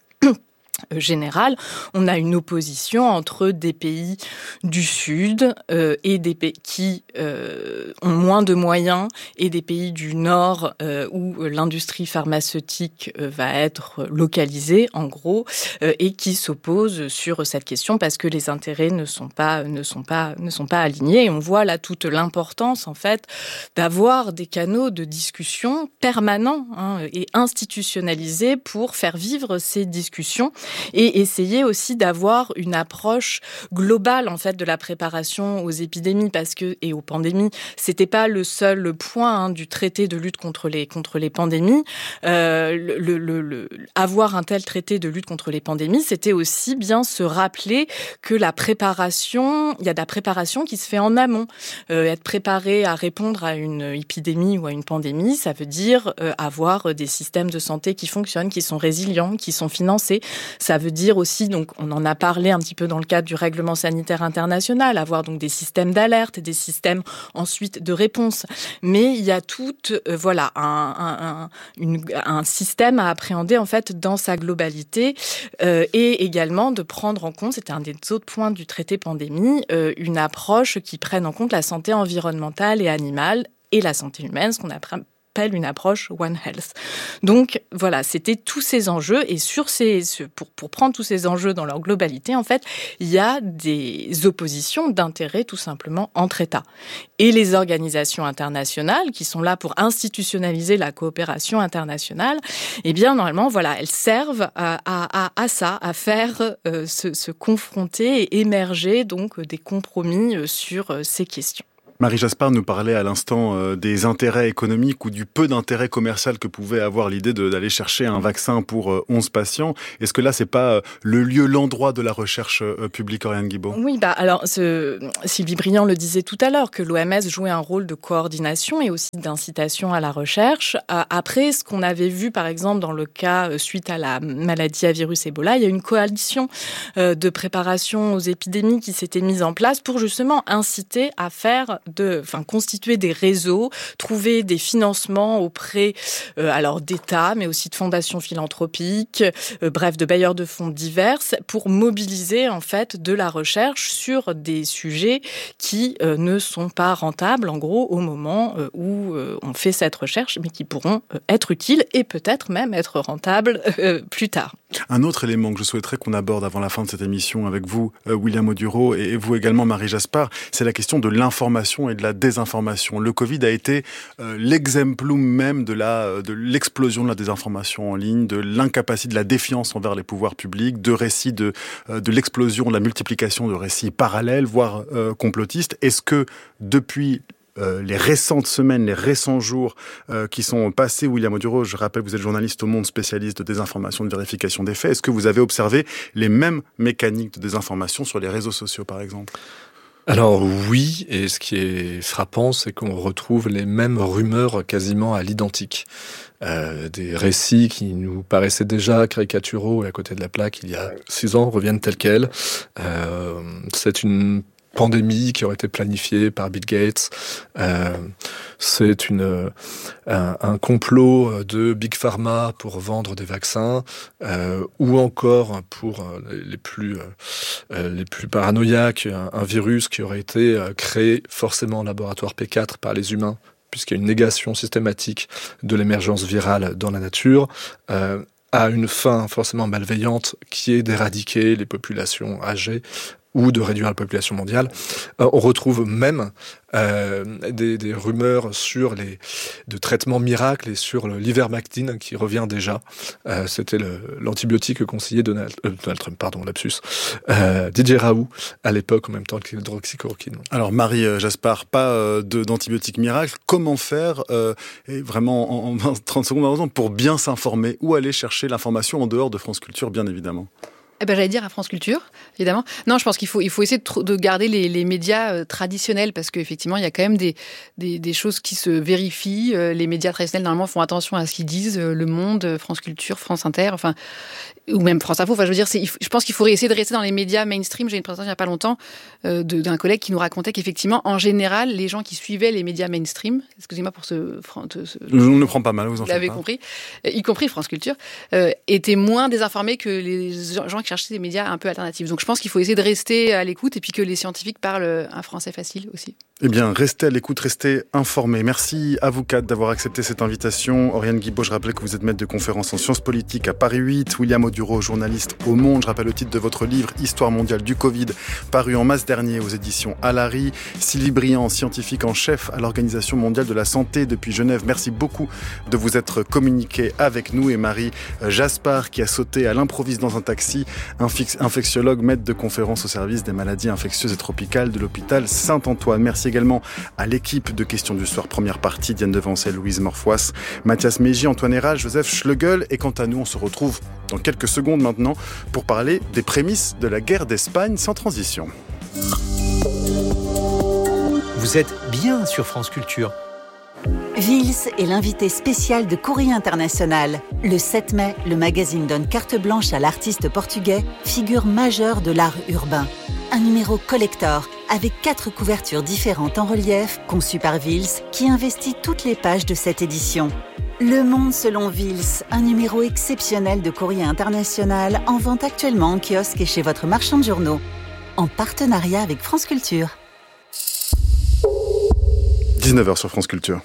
générale, on a une opposition entre des pays du Sud euh, et des pays qui euh, ont moins de moyens et des pays du Nord euh, où l'industrie pharmaceutique euh, va être localisée, en gros, euh, et qui s'opposent sur cette question parce que les intérêts ne sont pas ne sont pas ne sont pas alignés. Et on voit là toute l'importance en fait d'avoir des canaux de discussion permanents hein, et institutionnalisés pour faire vivre ces discussions. Et essayer aussi d'avoir une approche globale en fait de la préparation aux épidémies parce que et aux pandémies, c'était pas le seul point hein, du traité de lutte contre les contre les pandémies. Euh, le, le, le avoir un tel traité de lutte contre les pandémies, c'était aussi bien se rappeler que la préparation, il y a de la préparation qui se fait en amont. Euh, être préparé à répondre à une épidémie ou à une pandémie, ça veut dire euh, avoir des systèmes de santé qui fonctionnent, qui sont résilients, qui sont financés. Ça veut dire aussi, donc on en a parlé un petit peu dans le cadre du règlement sanitaire international, avoir donc des systèmes d'alerte et des systèmes ensuite de réponse. Mais il y a tout, euh, voilà, un, un, un, une, un système à appréhender en fait dans sa globalité euh, et également de prendre en compte, c'était un des autres points du traité pandémie, euh, une approche qui prenne en compte la santé environnementale et animale et la santé humaine, ce qu'on appelle une approche One Health. Donc voilà, c'était tous ces enjeux et sur ces, pour, pour prendre tous ces enjeux dans leur globalité, en fait, il y a des oppositions d'intérêts tout simplement entre États. Et les organisations internationales qui sont là pour institutionnaliser la coopération internationale, eh bien normalement, voilà, elles servent à, à, à ça, à faire euh, se, se confronter et émerger donc des compromis sur euh, ces questions. Marie Jaspard nous parlait à l'instant euh, des intérêts économiques ou du peu d'intérêt commercial que pouvait avoir l'idée de, d'aller chercher un vaccin pour euh, onze patients. Est-ce que là, c'est pas euh, le lieu, l'endroit de la recherche euh, publique, Oriane Guibaud ? Oui, bah alors ce, Sylvie Briand le disait tout à l'heure, que l'O M S jouait un rôle de coordination et aussi d'incitation à la recherche. Euh, après, ce qu'on avait vu, par exemple, dans le cas euh, suite à la maladie à virus Ebola, il y a une coalition euh, de préparation aux épidémies qui s'était mise en place pour justement inciter à faire de, enfin, constituer des réseaux, trouver des financements auprès, euh, alors d'États, mais aussi de fondations philanthropiques, euh, bref, de bailleurs de fonds diverses, pour mobiliser en fait de la recherche sur des sujets qui euh, ne sont pas rentables, en gros, au moment euh, où euh, on fait cette recherche, mais qui pourront euh, être utiles et peut-être même être rentables euh, plus tard. Un autre élément que je souhaiterais qu'on aborde avant la fin de cette émission avec vous, euh, William Audureau, et vous également, Marie Jaspard, c'est la question de l'information et de la désinformation. Le Covid a été euh, l'exemplum même de, la, de l'explosion de la désinformation en ligne, de l'incapacité, de la défiance envers les pouvoirs publics, de récits de, euh, de l'explosion, de la multiplication de récits parallèles, voire euh, complotistes. Est-ce que depuis Euh, les récentes semaines, les récents jours euh, qui sont passés, William Audureau, je rappelle, vous êtes journaliste au Monde, spécialiste de désinformation, de vérification des faits. Est-ce que vous avez observé les mêmes mécaniques de désinformation sur les réseaux sociaux, par exemple ? Alors oui, et ce qui est frappant, c'est qu'on retrouve les mêmes rumeurs quasiment à l'identique. Euh, des récits qui nous paraissaient déjà caricaturaux et à côté de la plaque il y a six ans reviennent tels quels. Euh, c'est une pandémie qui aurait été planifiée par Bill Gates. Euh, c'est une, un, un complot de Big Pharma pour vendre des vaccins, euh, ou encore pour les plus, euh, les plus paranoïaques, un, un virus qui aurait été créé forcément en laboratoire P quatre par les humains, puisqu'il y a une négation systématique de l'émergence virale dans la nature, euh, à une fin forcément malveillante qui est d'éradiquer les populations âgées ou de réduire la population mondiale. Euh, on retrouve même euh, des, des rumeurs sur les de traitements miracles et sur le l'ivermectine qui revient déjà. Euh, c'était le, l'antibiotique conseillé de Donald, euh, Donald Trump, pardon, lapsus, euh, Didier Raoult à l'époque en même temps que l'hydroxychloroquine. Alors Marie Jaspard, pas euh, de, d'antibiotique miracle. Comment faire euh, et vraiment en, en trente secondes pour bien s'informer, où aller chercher l'information en dehors de France Culture, bien évidemment? Eh ben, j'allais dire à France Culture, évidemment. Non, je pense qu'il faut, il faut essayer de, tr- de garder les, les médias euh, traditionnels parce qu'effectivement, il y a quand même des, des, des choses qui se vérifient. Euh, les médias traditionnels, normalement, font attention à ce qu'ils disent. Euh, Le Monde, France Culture, France Inter, enfin, ou même France Info. Enfin, je veux dire, c'est, je pense qu'il faut essayer de rester dans les médias mainstream. J'ai une présentation il n'y a pas longtemps euh, de, d'un collègue qui nous racontait qu'effectivement, en général, les gens qui suivaient les médias mainstream, excusez-moi pour ce... ce je ne prends pas mal, vous en faites pas. Vous l'avez compris, y compris France Culture, euh, étaient moins désinformés que les gens qui chercher des médias un peu alternatifs. Donc je pense qu'il faut essayer de rester à l'écoute et puis que les scientifiques parlent un français facile aussi. Eh bien, restez à l'écoute, restez informés. Merci à vous quatre d'avoir accepté cette invitation. Oriane Guibaud, je rappelle que vous êtes maître de conférence en sciences politiques à Paris huit. William Audureau, journaliste au Monde. Je rappelle le titre de votre livre, Histoire mondiale du Covid, paru en mars dernier aux éditions Alary. Sylvie Briand, scientifique en chef à l'Organisation mondiale de la santé depuis Genève. Merci beaucoup de vous être communiqué avec nous. Et Marie Jaspard, qui a sauté à l'improviste dans un taxi, infectiologue, maître de conférence au service des maladies infectieuses et tropicales de l'hôpital Saint-Antoine. Merci également à l'équipe de Questions du Soir, première partie, Diane Devancel, Louise Morfois, Mathias Mégy, Antoine Héral, Joseph Schlegel. Et quant à nous, on se retrouve dans quelques secondes maintenant pour parler des prémices de la guerre d'Espagne sans transition. Vous êtes bien sur France Culture. Vils est l'invité spécial de Courrier International. Le sept mai, le magazine donne carte blanche à l'artiste portugais, figure majeure de l'art urbain. Un numéro collector, avec quatre couvertures différentes en relief, conçues par Vils, qui investit toutes les pages de cette édition. Le Monde selon Vils, un numéro exceptionnel de Courrier International, en vente actuellement en kiosque et chez votre marchand de journaux. En partenariat avec France Culture. dix-neuf heures sur France Culture.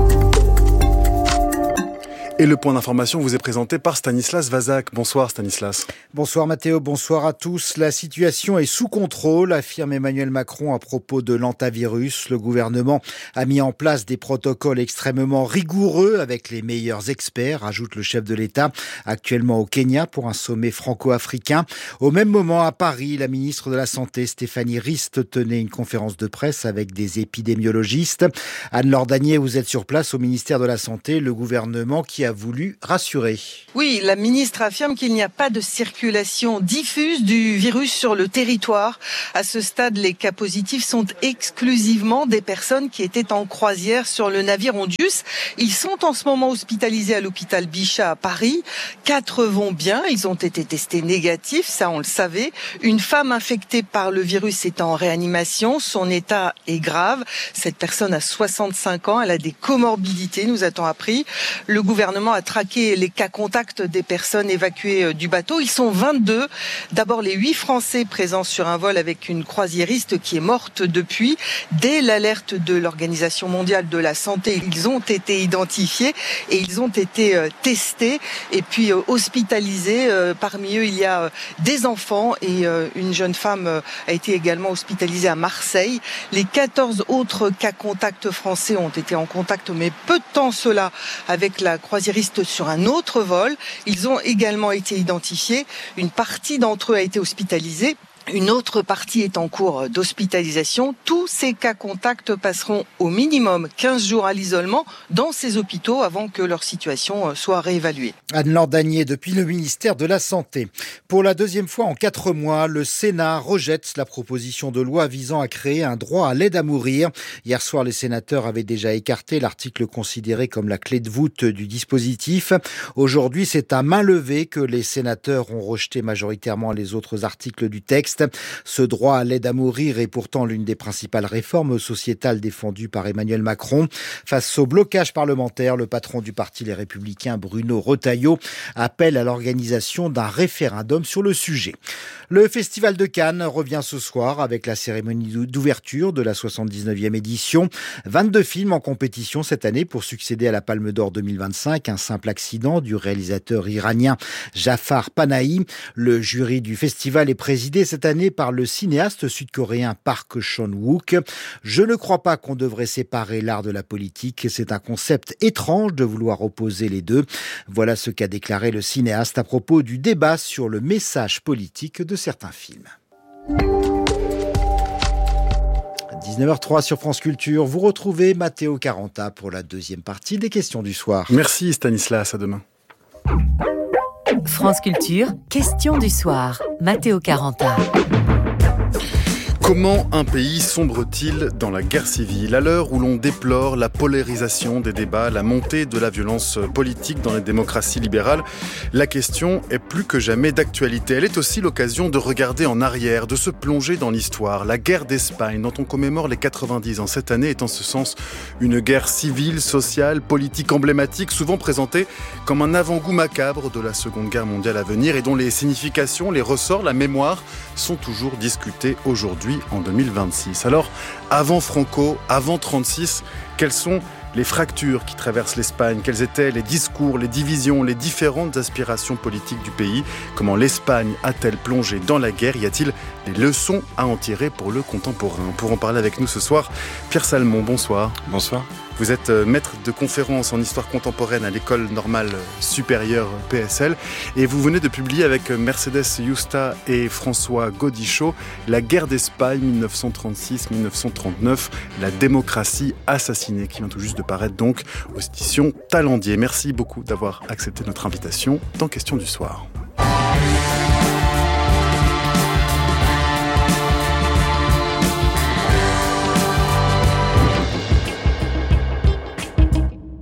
Et le point d'information vous est présenté par Stanislas Vazak. Bonsoir Stanislas. Bonsoir Mathéo, bonsoir à tous. La situation est sous contrôle, affirme Emmanuel Macron à propos de l'hantavirus. Le gouvernement a mis en place des protocoles extrêmement rigoureux avec les meilleurs experts, ajoute le chef de l'État, actuellement au Kenya pour un sommet franco-africain. Au même moment, à Paris, la ministre de la Santé, Stéphanie Rist, tenait une conférence de presse avec des épidémiologistes. Anne-Laure Danier, vous êtes sur place au ministère de la Santé, le gouvernement qui a a voulu rassurer. Oui, la ministre affirme qu'il n'y a pas de circulation diffuse du virus sur le territoire. À ce stade, les cas positifs sont exclusivement des personnes qui étaient en croisière sur le navire Ondius. Ils sont en ce moment hospitalisés à l'hôpital Bichat à Paris. Quatre vont bien, ils ont été testés négatifs, ça on le savait. Une femme infectée par le virus est en réanimation, son état est grave. Cette personne a soixante-cinq ans, elle a des comorbidités, nous a-t-on appris. Le gouvernement a traqué les cas contacts des personnes évacuées du bateau. Ils sont vingt-deux. D'abord, les huit Français présents sur un vol avec une croisiériste qui est morte depuis. Dès l'alerte de l'Organisation mondiale de la santé, ils ont été identifiés et ils ont été testés et puis hospitalisés. Parmi eux, il y a des enfants et une jeune femme a été également hospitalisée à Marseille. Les quatorze autres cas contacts français ont été en contact, mais peu de temps cela, avec la croisiériste sur un autre vol. Ils ont également été identifiés. Une partie d'entre eux a été hospitalisée. Une autre partie est en cours d'hospitalisation. Tous ces cas contacts passeront au minimum quinze jours à l'isolement dans ces hôpitaux avant que leur situation soit réévaluée. Anne-Laure Danier, depuis le ministère de la Santé. Pour la deuxième fois en quatre mois, le Sénat rejette la proposition de loi visant à créer un droit à l'aide à mourir. Hier soir, les sénateurs avaient déjà écarté l'article considéré comme la clé de voûte du dispositif. Aujourd'hui, c'est à main levée que les sénateurs ont rejeté majoritairement les autres articles du texte. Ce droit à l'aide à mourir est pourtant l'une des principales réformes sociétales défendues par Emmanuel Macron. Face au blocage parlementaire, le patron du parti Les Républicains, Bruno Retailleau, appelle à l'organisation d'un référendum sur le sujet. Le Festival de Cannes revient ce soir avec la cérémonie d'ouverture de la soixante-dix-neuvième édition. vingt-deux films en compétition cette année pour succéder à la Palme d'Or deux mille vingt-cinq. Un simple accident du réalisateur iranien Jafar Panahi. Le jury du festival est présidé cette année par le cinéaste sud-coréen Park Chan-wook. Je ne crois pas qu'on devrait séparer l'art de la politique. C'est un concept étrange de vouloir opposer les deux. Voilà ce qu'a déclaré le cinéaste à propos du débat sur le message politique de certains films. dix-neuf heures trois sur France Culture, vous retrouvez Matteo Caranta pour la deuxième partie des questions du soir. Merci Stanislas, à demain. France Culture, question du soir. Matteo Caranta. Comment un pays sombre-t-il dans la guerre civile à l'heure où l'on déplore la polarisation des débats, la montée de la violence politique dans les démocraties libérales? La question est plus que jamais d'actualité. Elle est aussi l'occasion de regarder en arrière, de se plonger dans l'histoire. La guerre d'Espagne, dont on commémore les quatre-vingt-dix ans cette année, est en ce sens une guerre civile, sociale, politique emblématique, souvent présentée comme un avant-goût macabre de la Seconde Guerre mondiale à venir et dont les significations, les ressorts, la mémoire sont toujours discutés aujourd'hui en deux mille vingt-six. Alors, avant Franco, avant trente-six, quelles sont les fractures qui traversent l'Espagne? Quels étaient les discours, les divisions, les différentes aspirations politiques du pays? Comment l'Espagne a-t-elle plongé dans la guerre? Y a-t-il des leçons à en tirer pour le contemporain? Pour en parler avec nous ce soir, Pierre Salmon, bonsoir. Bonsoir. Vous êtes maître de conférences en histoire contemporaine à l'école normale supérieure P S L et vous venez de publier avec Mercedes Yusta et François Gaudichaud La guerre d'Espagne mille neuf cent trente-six mille neuf cent trente-neuf, la démocratie assassinée, qui vient tout juste de paraître donc aux éditions Talendier. Merci beaucoup d'avoir accepté notre invitation dans Question du soir.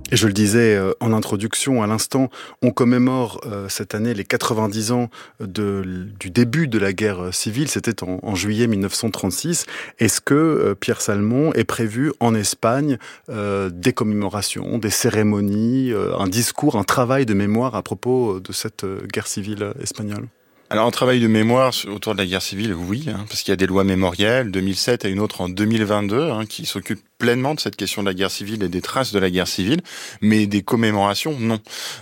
Et je le disais en introduction, à l'instant, on commémore euh, cette année les quatre-vingt-dix ans de, du début de la guerre civile. C'était en, en juillet mille neuf cent trente-six. Est-ce que, euh, Pierre Salmon, est prévu en Espagne euh, des commémorations, des cérémonies, euh, un discours, un travail de mémoire à propos de cette euh, guerre civile espagnole ? Alors, un travail de mémoire autour de la guerre civile, oui, hein, parce qu'il y a des lois mémorielles, deux mille sept et une autre en deux mille vingt-deux, hein, qui s'occupent pleinement de cette question de la guerre civile et des traces de la guerre civile, mais des commémorations, non.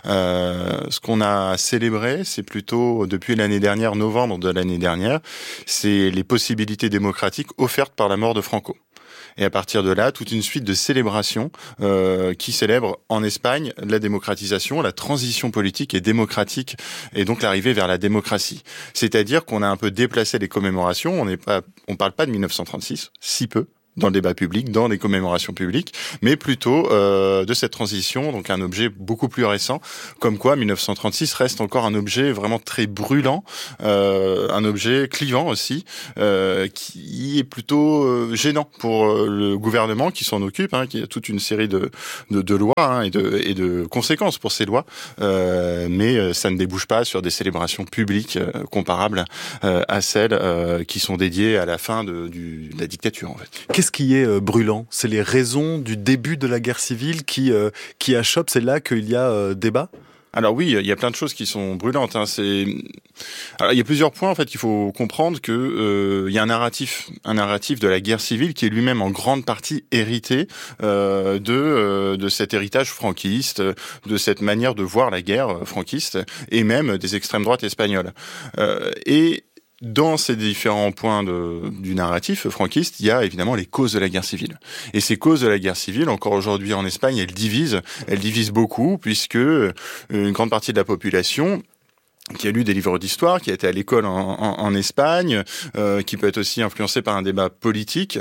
Euh, ce qu'on a célébré, c'est plutôt, depuis l'année dernière, novembre de l'année dernière, c'est les possibilités démocratiques offertes par la mort de Franco. Et à partir de là, toute une suite de célébrations euh, qui célèbrent en Espagne la démocratisation, la transition politique et démocratique, et donc l'arrivée vers la démocratie. C'est-à-dire qu'on a un peu déplacé les commémorations. On n'est pas, on parle pas de mille neuf cent trente-six, si peu, dans le débat public, dans les commémorations publiques, mais plutôt euh, de cette transition, donc un objet beaucoup plus récent, comme quoi mille neuf cent trente-six reste encore un objet vraiment très brûlant, euh, un objet clivant aussi, euh, qui est plutôt euh, gênant pour euh, le gouvernement qui s'en occupe, hein, qui a toute une série de, de, de lois hein, et, de, et de conséquences pour ces lois, euh, mais ça ne débouche pas sur des célébrations publiques euh, comparables euh, à celles euh, qui sont dédiées à la fin de, du, de la dictature, en fait. Qu'est-ce qui est euh, brûlant ? C'est les raisons du début de la guerre civile qui, euh, qui achoppent, c'est là qu'il y a euh, débat ? Alors oui, il y a plein de choses qui sont brûlantes. Hein. C'est... Alors, il y a plusieurs points en fait qu'il faut comprendre que euh, il y a un narratif, un narratif de la guerre civile qui est lui-même en grande partie hérité euh, de euh, de cet héritage franquiste, de cette manière de voir la guerre franquiste et même des extrêmes droites espagnoles. Euh, et Dans ces différents points de, du narratif franquiste, il y a évidemment les causes de la guerre civile. Et ces causes de la guerre civile, encore aujourd'hui en Espagne, elles divisent, elles divisent beaucoup, puisque une grande partie de la population qui a lu des livres d'histoire, qui a été à l'école en, en, en Espagne, euh, qui peut être aussi influencé par un débat politique,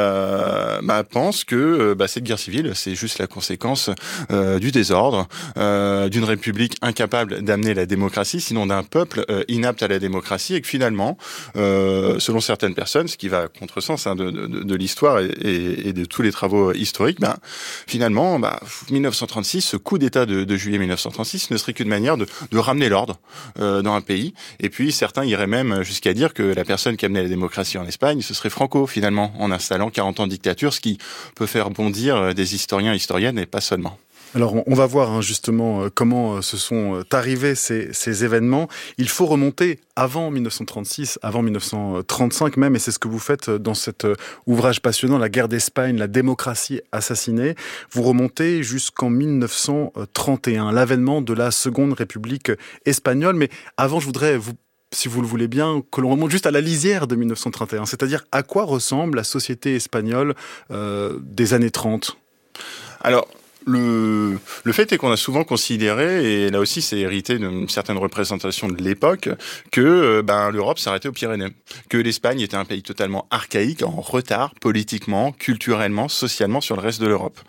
euh, bah, pense que bah, cette guerre civile, c'est juste la conséquence euh, du désordre, euh, d'une république incapable d'amener la démocratie, sinon d'un peuple euh, inapte à la démocratie, et que finalement, euh, selon certaines personnes, ce qui va à contresens hein, de, de, de l'histoire et, et, et de tous les travaux historiques, bah, finalement, bah, mille neuf cent trente-six, ce coup d'État de, de juillet mille neuf cent trente-six ne serait qu'une manière de, de ramener l'ordre Euh, dans un pays, et puis certains iraient même jusqu'à dire que la personne qui amenait la démocratie en Espagne, ce serait Franco finalement, en installant quarante ans de dictature, ce qui peut faire bondir des historiens et historiennes, et pas seulement. Alors on va voir hein, justement comment se sont arrivés ces, ces événements. Il faut remonter avant mille neuf cent trente-six, avant mille neuf cent trente-cinq même, et c'est ce que vous faites dans cet ouvrage passionnant, La guerre d'Espagne, la démocratie assassinée. Vous remontez jusqu'en mille neuf cent trente et un, l'avènement de la Seconde République espagnole. Mais avant, je voudrais vous si vous le voulez bien, que l'on remonte juste à la lisière de mille neuf cent trente et un, c'est-à-dire à quoi ressemble la société espagnole euh, des années trente. Alors, Le, le fait est qu'on a souvent considéré, et là aussi c'est hérité d'une certaine représentation de l'époque, que euh, ben, l'Europe s'arrêtait aux Pyrénées, que l'Espagne était un pays totalement archaïque, en retard politiquement, culturellement, socialement sur le reste de l'Europe.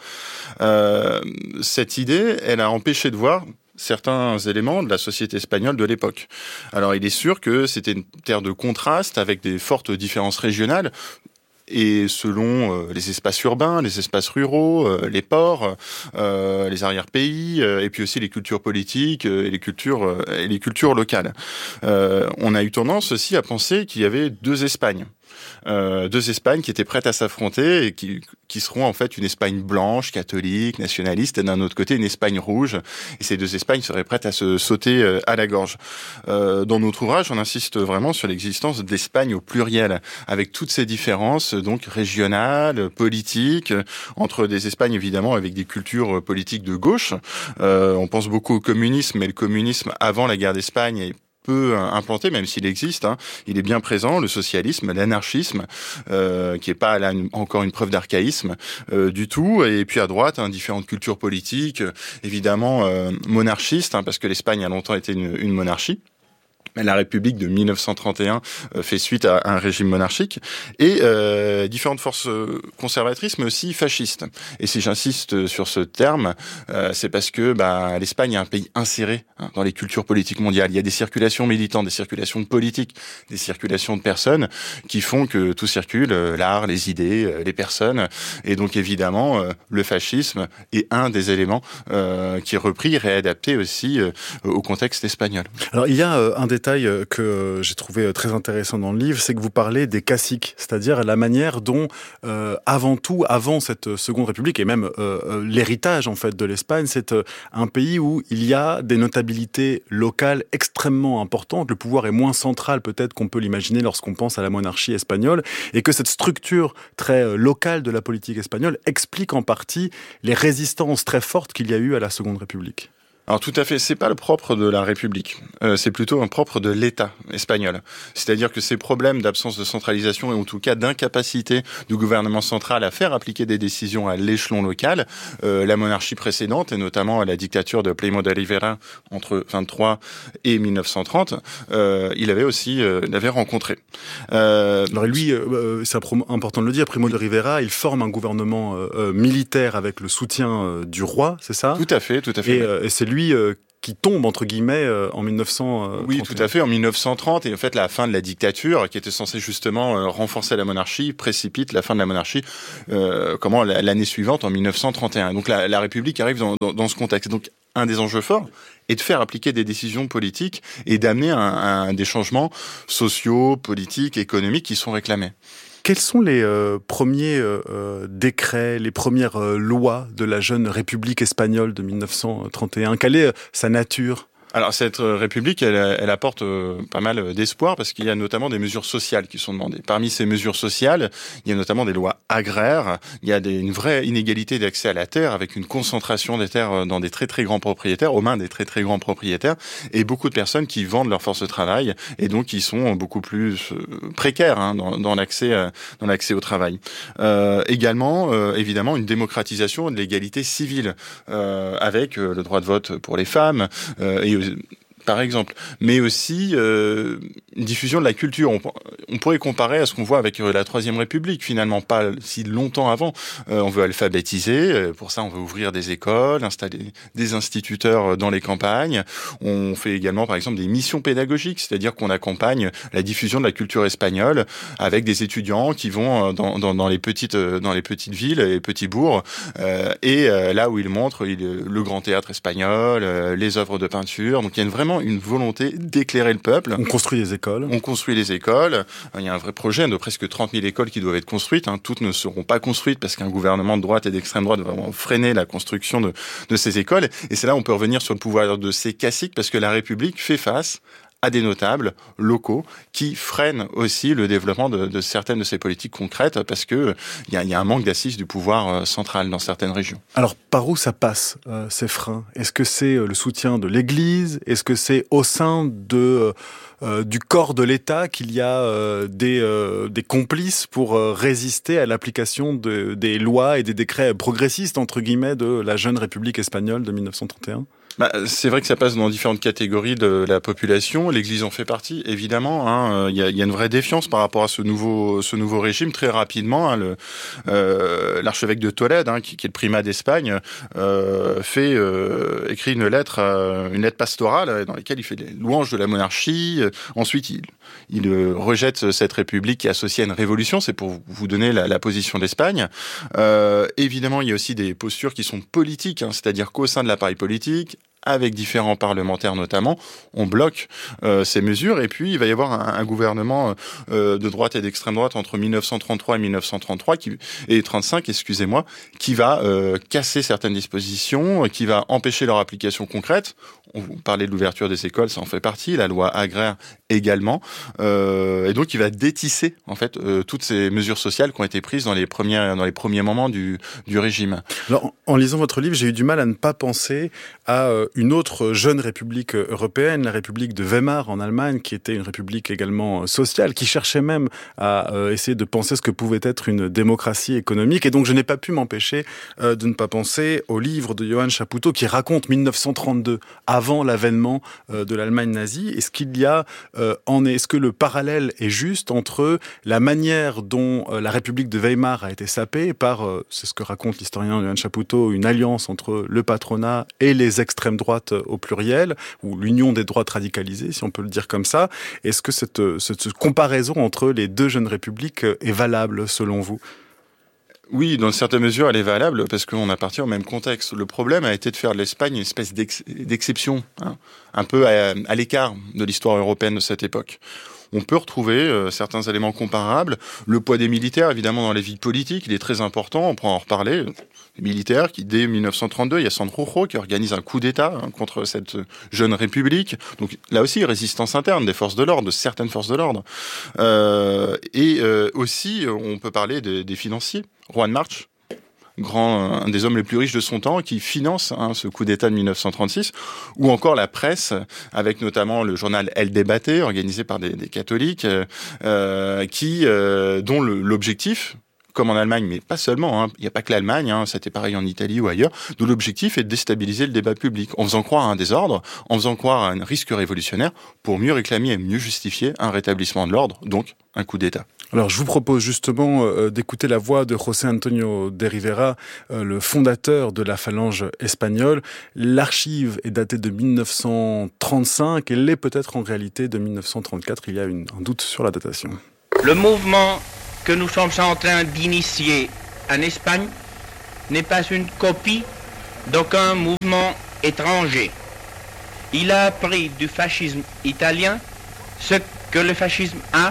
Euh, cette idée, elle a empêché de voir certains éléments de la société espagnole de l'époque. Alors il est sûr que c'était une terre de contraste avec des fortes différences régionales, et selon euh, les espaces urbains, les espaces ruraux, euh, les ports, euh, les arrière-pays, euh, et puis aussi les cultures politiques euh, et les cultures euh, et les cultures locales. Euh, on a eu tendance aussi à penser qu'il y avait deux Espagnes. Euh, deux Espagnes qui étaient prêtes à s'affronter et qui, qui seront en fait une Espagne blanche, catholique, nationaliste, et d'un autre côté une Espagne rouge. Et ces deux Espagnes seraient prêtes à se sauter euh, à la gorge. Euh, dans notre ouvrage, on insiste vraiment sur l'existence d'Espagne au pluriel, avec toutes ces différences donc régionales, politiques, entre des Espagnes évidemment avec des cultures politiques de gauche. Euh, on pense beaucoup au communisme, mais le communisme avant la guerre d'Espagne est peu implanté, même s'il existe, hein, il est bien présent, le socialisme, l'anarchisme, euh, qui est pas là une, encore une preuve d'archaïsme euh, du tout, et puis à droite, hein, différentes cultures politiques, évidemment euh, monarchistes, hein, parce que l'Espagne a longtemps été une, une monarchie. La République de mille neuf cent trente et un euh, fait suite à un régime monarchique et euh, différentes forces conservatrices, mais aussi fascistes. Et si j'insiste sur ce terme, euh, c'est parce que bah, l'Espagne est un pays inséré hein, dans les cultures politiques mondiales. Il y a des circulations militantes, des circulations de politiques, des circulations de personnes qui font que tout circule, euh, l'art, les idées, euh, les personnes. Et donc évidemment, euh, le fascisme est un des éléments euh, qui est repris et réadapté aussi euh, au contexte espagnol. Alors il y a euh, un détail que j'ai trouvé très intéressant dans le livre, c'est que vous parlez des caciques, c'est-à-dire la manière dont, euh, avant tout, avant cette Seconde République, et même euh, l'héritage en fait de l'Espagne, c'est euh, un pays où il y a des notabilités locales extrêmement importantes. Le pouvoir est moins central peut-être qu'on peut l'imaginer lorsqu'on pense à la monarchie espagnole, et que cette structure très euh, locale de la politique espagnole explique en partie les résistances très fortes qu'il y a eu à la Seconde République. Alors tout à fait, c'est pas le propre de la République, euh, c'est plutôt un propre de l'État espagnol. C'est-à-dire que ces problèmes d'absence de centralisation et en tout cas d'incapacité du gouvernement central à faire appliquer des décisions à l'échelon local, euh, la monarchie précédente et notamment la dictature de Primo de Rivera entre vingt-trois et mille neuf cent trente, euh, il avait aussi euh, l'avait rencontré. Euh, Alors lui, euh, c'est important de le dire, Primo de Rivera, il forme un gouvernement euh, militaire avec le soutien euh, du roi, c'est ça ? Tout à fait, tout à fait. Et, euh, et c'est lui Euh, qui tombe, entre guillemets, euh, en mille neuf cent trente. Oui, tout à fait, en mille neuf cent trente. Et en fait, la fin de la dictature, qui était censée justement euh, renforcer la monarchie, précipite la fin de la monarchie euh, comment l'année suivante, en mille neuf cent trente et un. Donc la, la République arrive dans, dans, dans ce contexte. Donc un des enjeux forts est de faire appliquer des décisions politiques et d'amener un, un, des changements sociaux, politiques, économiques qui sont réclamés. Quels sont les euh, premiers euh, décrets, les premières euh, lois de la jeune République espagnole de mille neuf cent trente et un ? Quelle est euh, sa nature ? Alors cette République, elle, elle apporte euh, pas mal d'espoir parce qu'il y a notamment des mesures sociales qui sont demandées. Parmi ces mesures sociales, il y a notamment des lois agraires, il y a des, une vraie inégalité d'accès à la terre avec une concentration des terres dans des très très grands propriétaires, aux mains des très très grands propriétaires, et beaucoup de personnes qui vendent leur force de travail et donc qui sont beaucoup plus précaires hein, dans, dans l'accès dans l'accès au travail. Euh, également, euh, évidemment, une démocratisation de l'égalité civile euh, avec euh, le droit de vote pour les femmes euh, et par exemple, mais aussi euh, une diffusion de la culture. On, on pourrait comparer à ce qu'on voit avec la Troisième République, finalement, pas si longtemps avant. Euh, on veut alphabétiser, pour ça on veut ouvrir des écoles, installer des instituteurs dans les campagnes. On fait également, par exemple, des missions pédagogiques, c'est-à-dire qu'on accompagne la diffusion de la culture espagnole avec des étudiants qui vont dans, dans, dans, les, petites, dans les petites villes et petits bourgs, euh, et euh, là où ils montrent il, le grand théâtre espagnol, euh, les œuvres de peinture. Donc il y a vraiment une volonté d'éclairer le peuple. On construit des écoles. On construit les écoles. Il y a un vrai projet de presque trente mille écoles qui doivent être construites. Hein. Toutes ne seront pas construites parce qu'un gouvernement de droite et d'extrême droite va vraiment freiner la construction de, de ces écoles. Et c'est là où on peut revenir sur le pouvoir de ces caciques parce que la République fait face à des notables locaux qui freinent aussi le développement de, de certaines de ces politiques concrètes parce que il y a, y a un manque d'assises du pouvoir euh, central dans certaines régions. Alors par où ça passe euh, ces freins ? Est-ce que c'est euh, le soutien de l'Église ? Est-ce que c'est au sein de euh, du corps de l'État qu'il y a euh, des euh, des complices pour euh, résister à l'application de, des lois et des décrets progressistes entre guillemets de la jeune République espagnole de mille neuf cent trente et un ? Bah, c'est vrai que ça passe dans différentes catégories de la population. L'Église en fait partie, évidemment. Hein. Il y a, il y a une vraie défiance par rapport à ce nouveau, ce nouveau régime. Très rapidement, hein, le, euh, l'archevêque de Tolède, hein, qui, qui est le primat d'Espagne, euh, fait euh, écrit une lettre, euh, une lettre pastorale dans laquelle il fait les louanges de la monarchie. Ensuite, il, il rejette cette république qui est associée à une révolution. C'est pour vous donner la, la position d'Espagne. Euh, évidemment, il y a aussi des postures qui sont politiques, hein, c'est-à-dire qu'au sein de l'appareil politique, avec différents parlementaires notamment, on bloque euh, ces mesures et puis il va y avoir un, un gouvernement euh, de droite et d'extrême droite entre mille neuf cent trente-trois et mille neuf cent trente-trois qui, et trente-cinq, excusez-moi, qui va euh, casser certaines dispositions, qui va empêcher leur application concrète. On vous parlait de l'ouverture des écoles, ça en fait partie, la loi agraire également, euh, et donc il va détisser en fait euh, toutes ces mesures sociales qui ont été prises dans les premiers dans les premiers moments du du régime. Alors, en lisant votre livre, j'ai eu du mal à ne pas penser à euh, une autre jeune république européenne, la République de Weimar en Allemagne, qui était une république également sociale, qui cherchait même à euh, essayer de penser ce que pouvait être une démocratie économique. Et donc je n'ai pas pu m'empêcher euh, de ne pas penser au livre de Johann Chapoutot qui raconte mille neuf cent trente-deux, avant l'avènement euh, de l'Allemagne nazie. Est-ce qu'il y a euh, en est, est-ce que le parallèle est juste entre la manière dont euh, la République de Weimar a été sapée par, euh, c'est ce que raconte l'historien Johann Chapoutot, une alliance entre le patronat et les extrêmes droites au pluriel, ou l'union des droites radicalisées, si on peut le dire comme ça. Est-ce que cette, cette, cette comparaison entre les deux jeunes républiques est valable selon vous ? Oui, dans une certaine mesure, elle est valable parce qu'on appartient au même contexte. Le problème a été de faire de l'Espagne une espèce d'ex- d'exception, hein, un peu à, à l'écart de l'histoire européenne de cette époque. On peut retrouver euh, certains éléments comparables. Le poids des militaires, évidemment, dans les vies politiques, il est très important. On pourra en reparler. Les militaires qui, dès mille neuf cent trente-deux, il y a Sanjurjo qui organise un coup d'État hein, contre cette jeune république. Donc là aussi, résistance interne des forces de l'ordre, de certaines forces de l'ordre. Euh, et euh, aussi, on peut parler des, des financiers. Juan March, grand, un des hommes les plus riches de son temps, qui finance hein, ce coup d'État de mille neuf cent trente-six, ou encore la presse, avec notamment le journal El Debate, organisé par des, des catholiques, euh, qui, euh, dont le, l'objectif, comme en Allemagne, mais pas seulement, hein, il n'y a pas que l'Allemagne, hein, c'était pareil en Italie ou ailleurs, dont l'objectif est de déstabiliser le débat public, en faisant croire à un désordre, en faisant croire à un risque révolutionnaire, pour mieux réclamer et mieux justifier un rétablissement de l'ordre, donc un coup d'État. Alors, je vous propose justement euh, d'écouter la voix de José Antonio de Rivera, euh, le fondateur de la phalange espagnole. L'archive est datée de mille neuf cent trente-cinq, elle l'est peut-être en réalité de mille neuf cent trente-quatre, il y a une, un doute sur la datation. Le mouvement que nous sommes en train d'initier en Espagne n'est pas une copie d'aucun mouvement étranger. Il a appris du fascisme italien ce que le fascisme a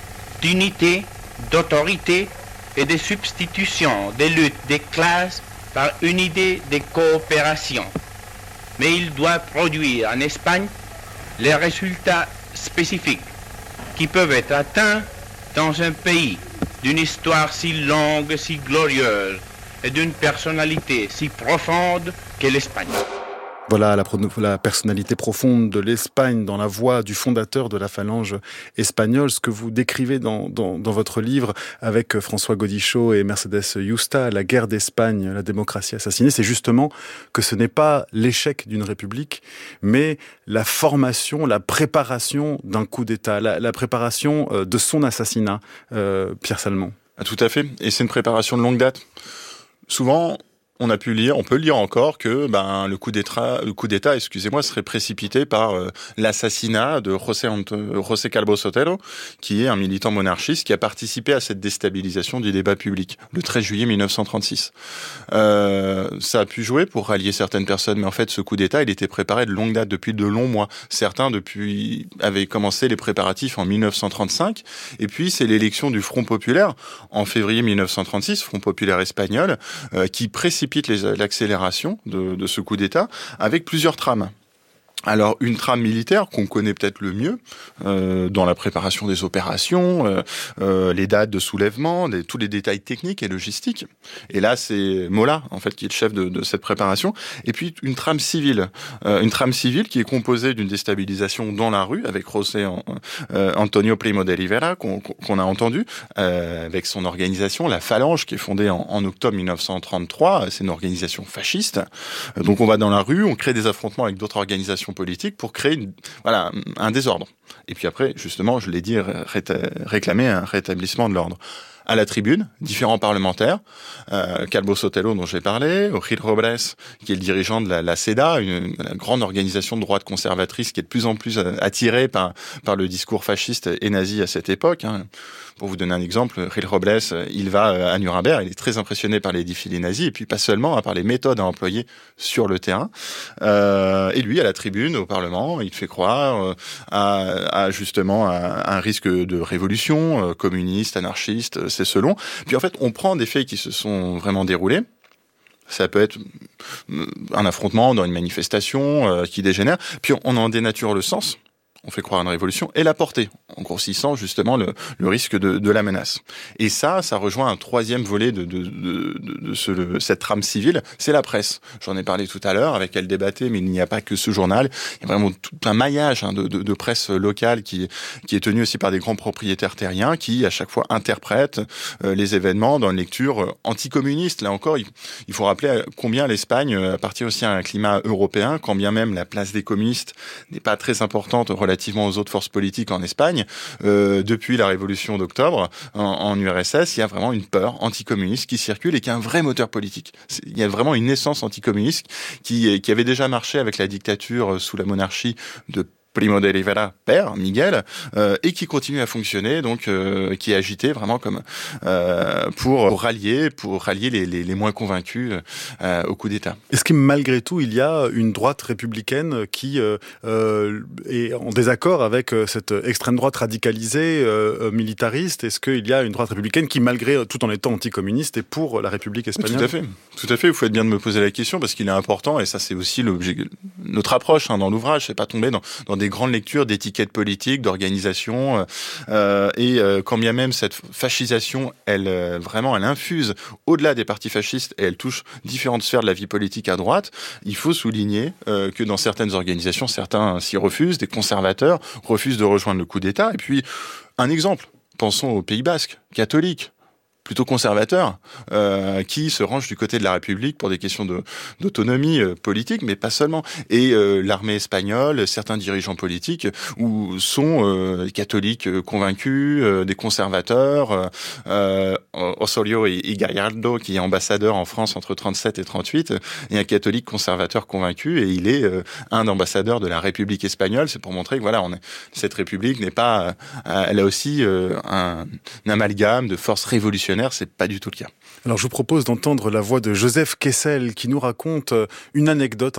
d'unité, d'autorité et de substitution des luttes des classes par une idée de coopération. Mais il doit produire en Espagne les résultats spécifiques qui peuvent être atteints dans un pays d'une histoire si longue, si glorieuse et d'une personnalité si profonde qu'est l'Espagne. Voilà la, la personnalité profonde de l'Espagne dans la voix du fondateur de la phalange espagnole. Ce que vous décrivez dans, dans, dans votre livre avec François Gaudichaud et Mercedes Yusta, La guerre d'Espagne, la démocratie assassinée, c'est justement que ce n'est pas l'échec d'une république, mais la formation, la préparation d'un coup d'État, la, la préparation de son assassinat, euh, Pierre Salmon. Ah, tout à fait, et c'est une préparation de longue date. Souvent, on a pu lire, on peut lire encore que ben le coup d'État, le coup d'État, excusez-moi, serait précipité par euh, l'assassinat de José, José Calvo Sotelo, qui est un militant monarchiste qui a participé à cette déstabilisation du débat public le treize juillet mille neuf cent trente-six. Euh, ça a pu jouer pour rallier certaines personnes, mais en fait, ce coup d'État, il était préparé de longue date, depuis de longs mois. Certains depuis avaient commencé les préparatifs en mille neuf cent trente-cinq, et puis c'est l'élection du Front populaire en février mille neuf cent trente-six, Front populaire espagnol, euh, qui précipite Les, l'accélération de, de ce coup d'État avec plusieurs trames. Alors, une trame militaire qu'on connaît peut-être le mieux euh, dans la préparation des opérations, euh, euh, les dates de soulèvement, les, tous les détails techniques et logistiques. Et là, c'est Mola, en fait, qui est le chef de, de cette préparation. Et puis, une trame civile. Euh, une trame civile qui est composée d'une déstabilisation dans la rue, avec José euh, Antonio Primo de Rivera, qu'on, qu'on a entendu, euh, avec son organisation, la Phalange, qui est fondée en, en octobre mille neuf cent trente-trois. C'est une organisation fasciste. Euh, donc, on va dans la rue, on crée des affrontements avec d'autres organisations politique pour créer une, voilà, un désordre. Et puis après, justement, je l'ai dit, ré- réclamer un rétablissement de l'ordre. À la tribune, différents parlementaires, euh, Calvo Sotelo dont j'ai parlé, Gil Robles, qui est le dirigeant de la, la CEDA, une, une grande organisation de droite conservatrice qui est de plus en plus attirée par, par le discours fasciste et nazi à cette époque. Hein. Pour vous donner un exemple, Gil Robles, il va à Nuremberg, il est très impressionné par les défilés nazis, et puis pas seulement, hein, par les méthodes à employer sur le terrain. Euh, et lui, à la tribune, au Parlement, il fait croire euh, à, à justement à un risque de révolution euh, communiste, anarchiste, c'est selon. Puis en fait, on prend des faits qui se sont vraiment déroulés. Ça peut être un affrontement dans une manifestation euh, qui dégénère. Puis on en dénature le sens on fait croire à une révolution, et la portée, en grossissant justement le, le risque de, de la menace. Et ça, ça rejoint un troisième volet de, de, de, de, de ce, de cette trame civile, c'est la presse. J'en ai parlé tout à l'heure, avec elle débattait, mais il n'y a pas que ce journal. Il y a vraiment tout un maillage hein, de, de, de presse locale qui, qui est tenu aussi par des grands propriétaires terriens qui, à chaque fois, interprètent euh, les événements dans une lecture euh, anticommuniste. Là encore, il, il faut rappeler combien l'Espagne appartient aussi à un climat européen, quand bien même la place des communistes n'est pas très importante relativement aux autres forces politiques en Espagne. Euh, depuis la révolution d'octobre, en, en U R S S, il y a vraiment une peur anticommuniste qui circule et qui est un vrai moteur politique. C'est, il y a vraiment une essence anticommuniste qui, qui avait déjà marché avec la dictature sous la monarchie de Primo de Rivera, père, Miguel, euh, et qui continue à fonctionner, donc euh, qui est agité vraiment comme euh, pour, pour rallier, pour rallier les, les, les moins convaincus euh, au coup d'État. Est-ce que malgré tout, il y a une droite républicaine qui euh, euh, est en désaccord avec cette extrême droite radicalisée, euh, militariste? Est-ce qu'il y a une droite républicaine qui, malgré tout en étant anticommuniste, est pour la République espagnole? Tout à fait, tout à fait. Vous faites bien de me poser la question parce qu'il est important, et ça c'est aussi l'objet, notre approche hein, dans l'ouvrage, c'est pas tomber dans, dans des grandes lectures d'étiquettes politiques, d'organisations, euh, et euh, quand bien même cette fascisation, elle euh, vraiment, elle infuse au-delà des partis fascistes et elle touche différentes sphères de la vie politique à droite. Il faut souligner euh, que dans certaines organisations, certains s'y refusent, des conservateurs refusent de rejoindre le coup d'État. Et puis un exemple, pensons au Pays Basque, catholique, plutôt conservateur, euh, qui se range du côté de la République pour des questions de, d'autonomie euh, politique, mais pas seulement. Et euh, l'armée espagnole, certains dirigeants politiques, où sont euh, catholiques euh, convaincus, euh, des conservateurs, euh, Osorio et, et Gallardo, qui est ambassadeur en France entre trente-sept et trente-huit, et un catholique conservateur convaincu, et il est euh, un ambassadeur de la République espagnole. C'est pour montrer que voilà, on est, cette République n'est pas, euh, elle a aussi euh, un, un amalgame de forces révolutionnaires. C'est pas du tout le cas. Alors je vous propose d'entendre la voix de Joseph Kessel qui nous raconte une anecdote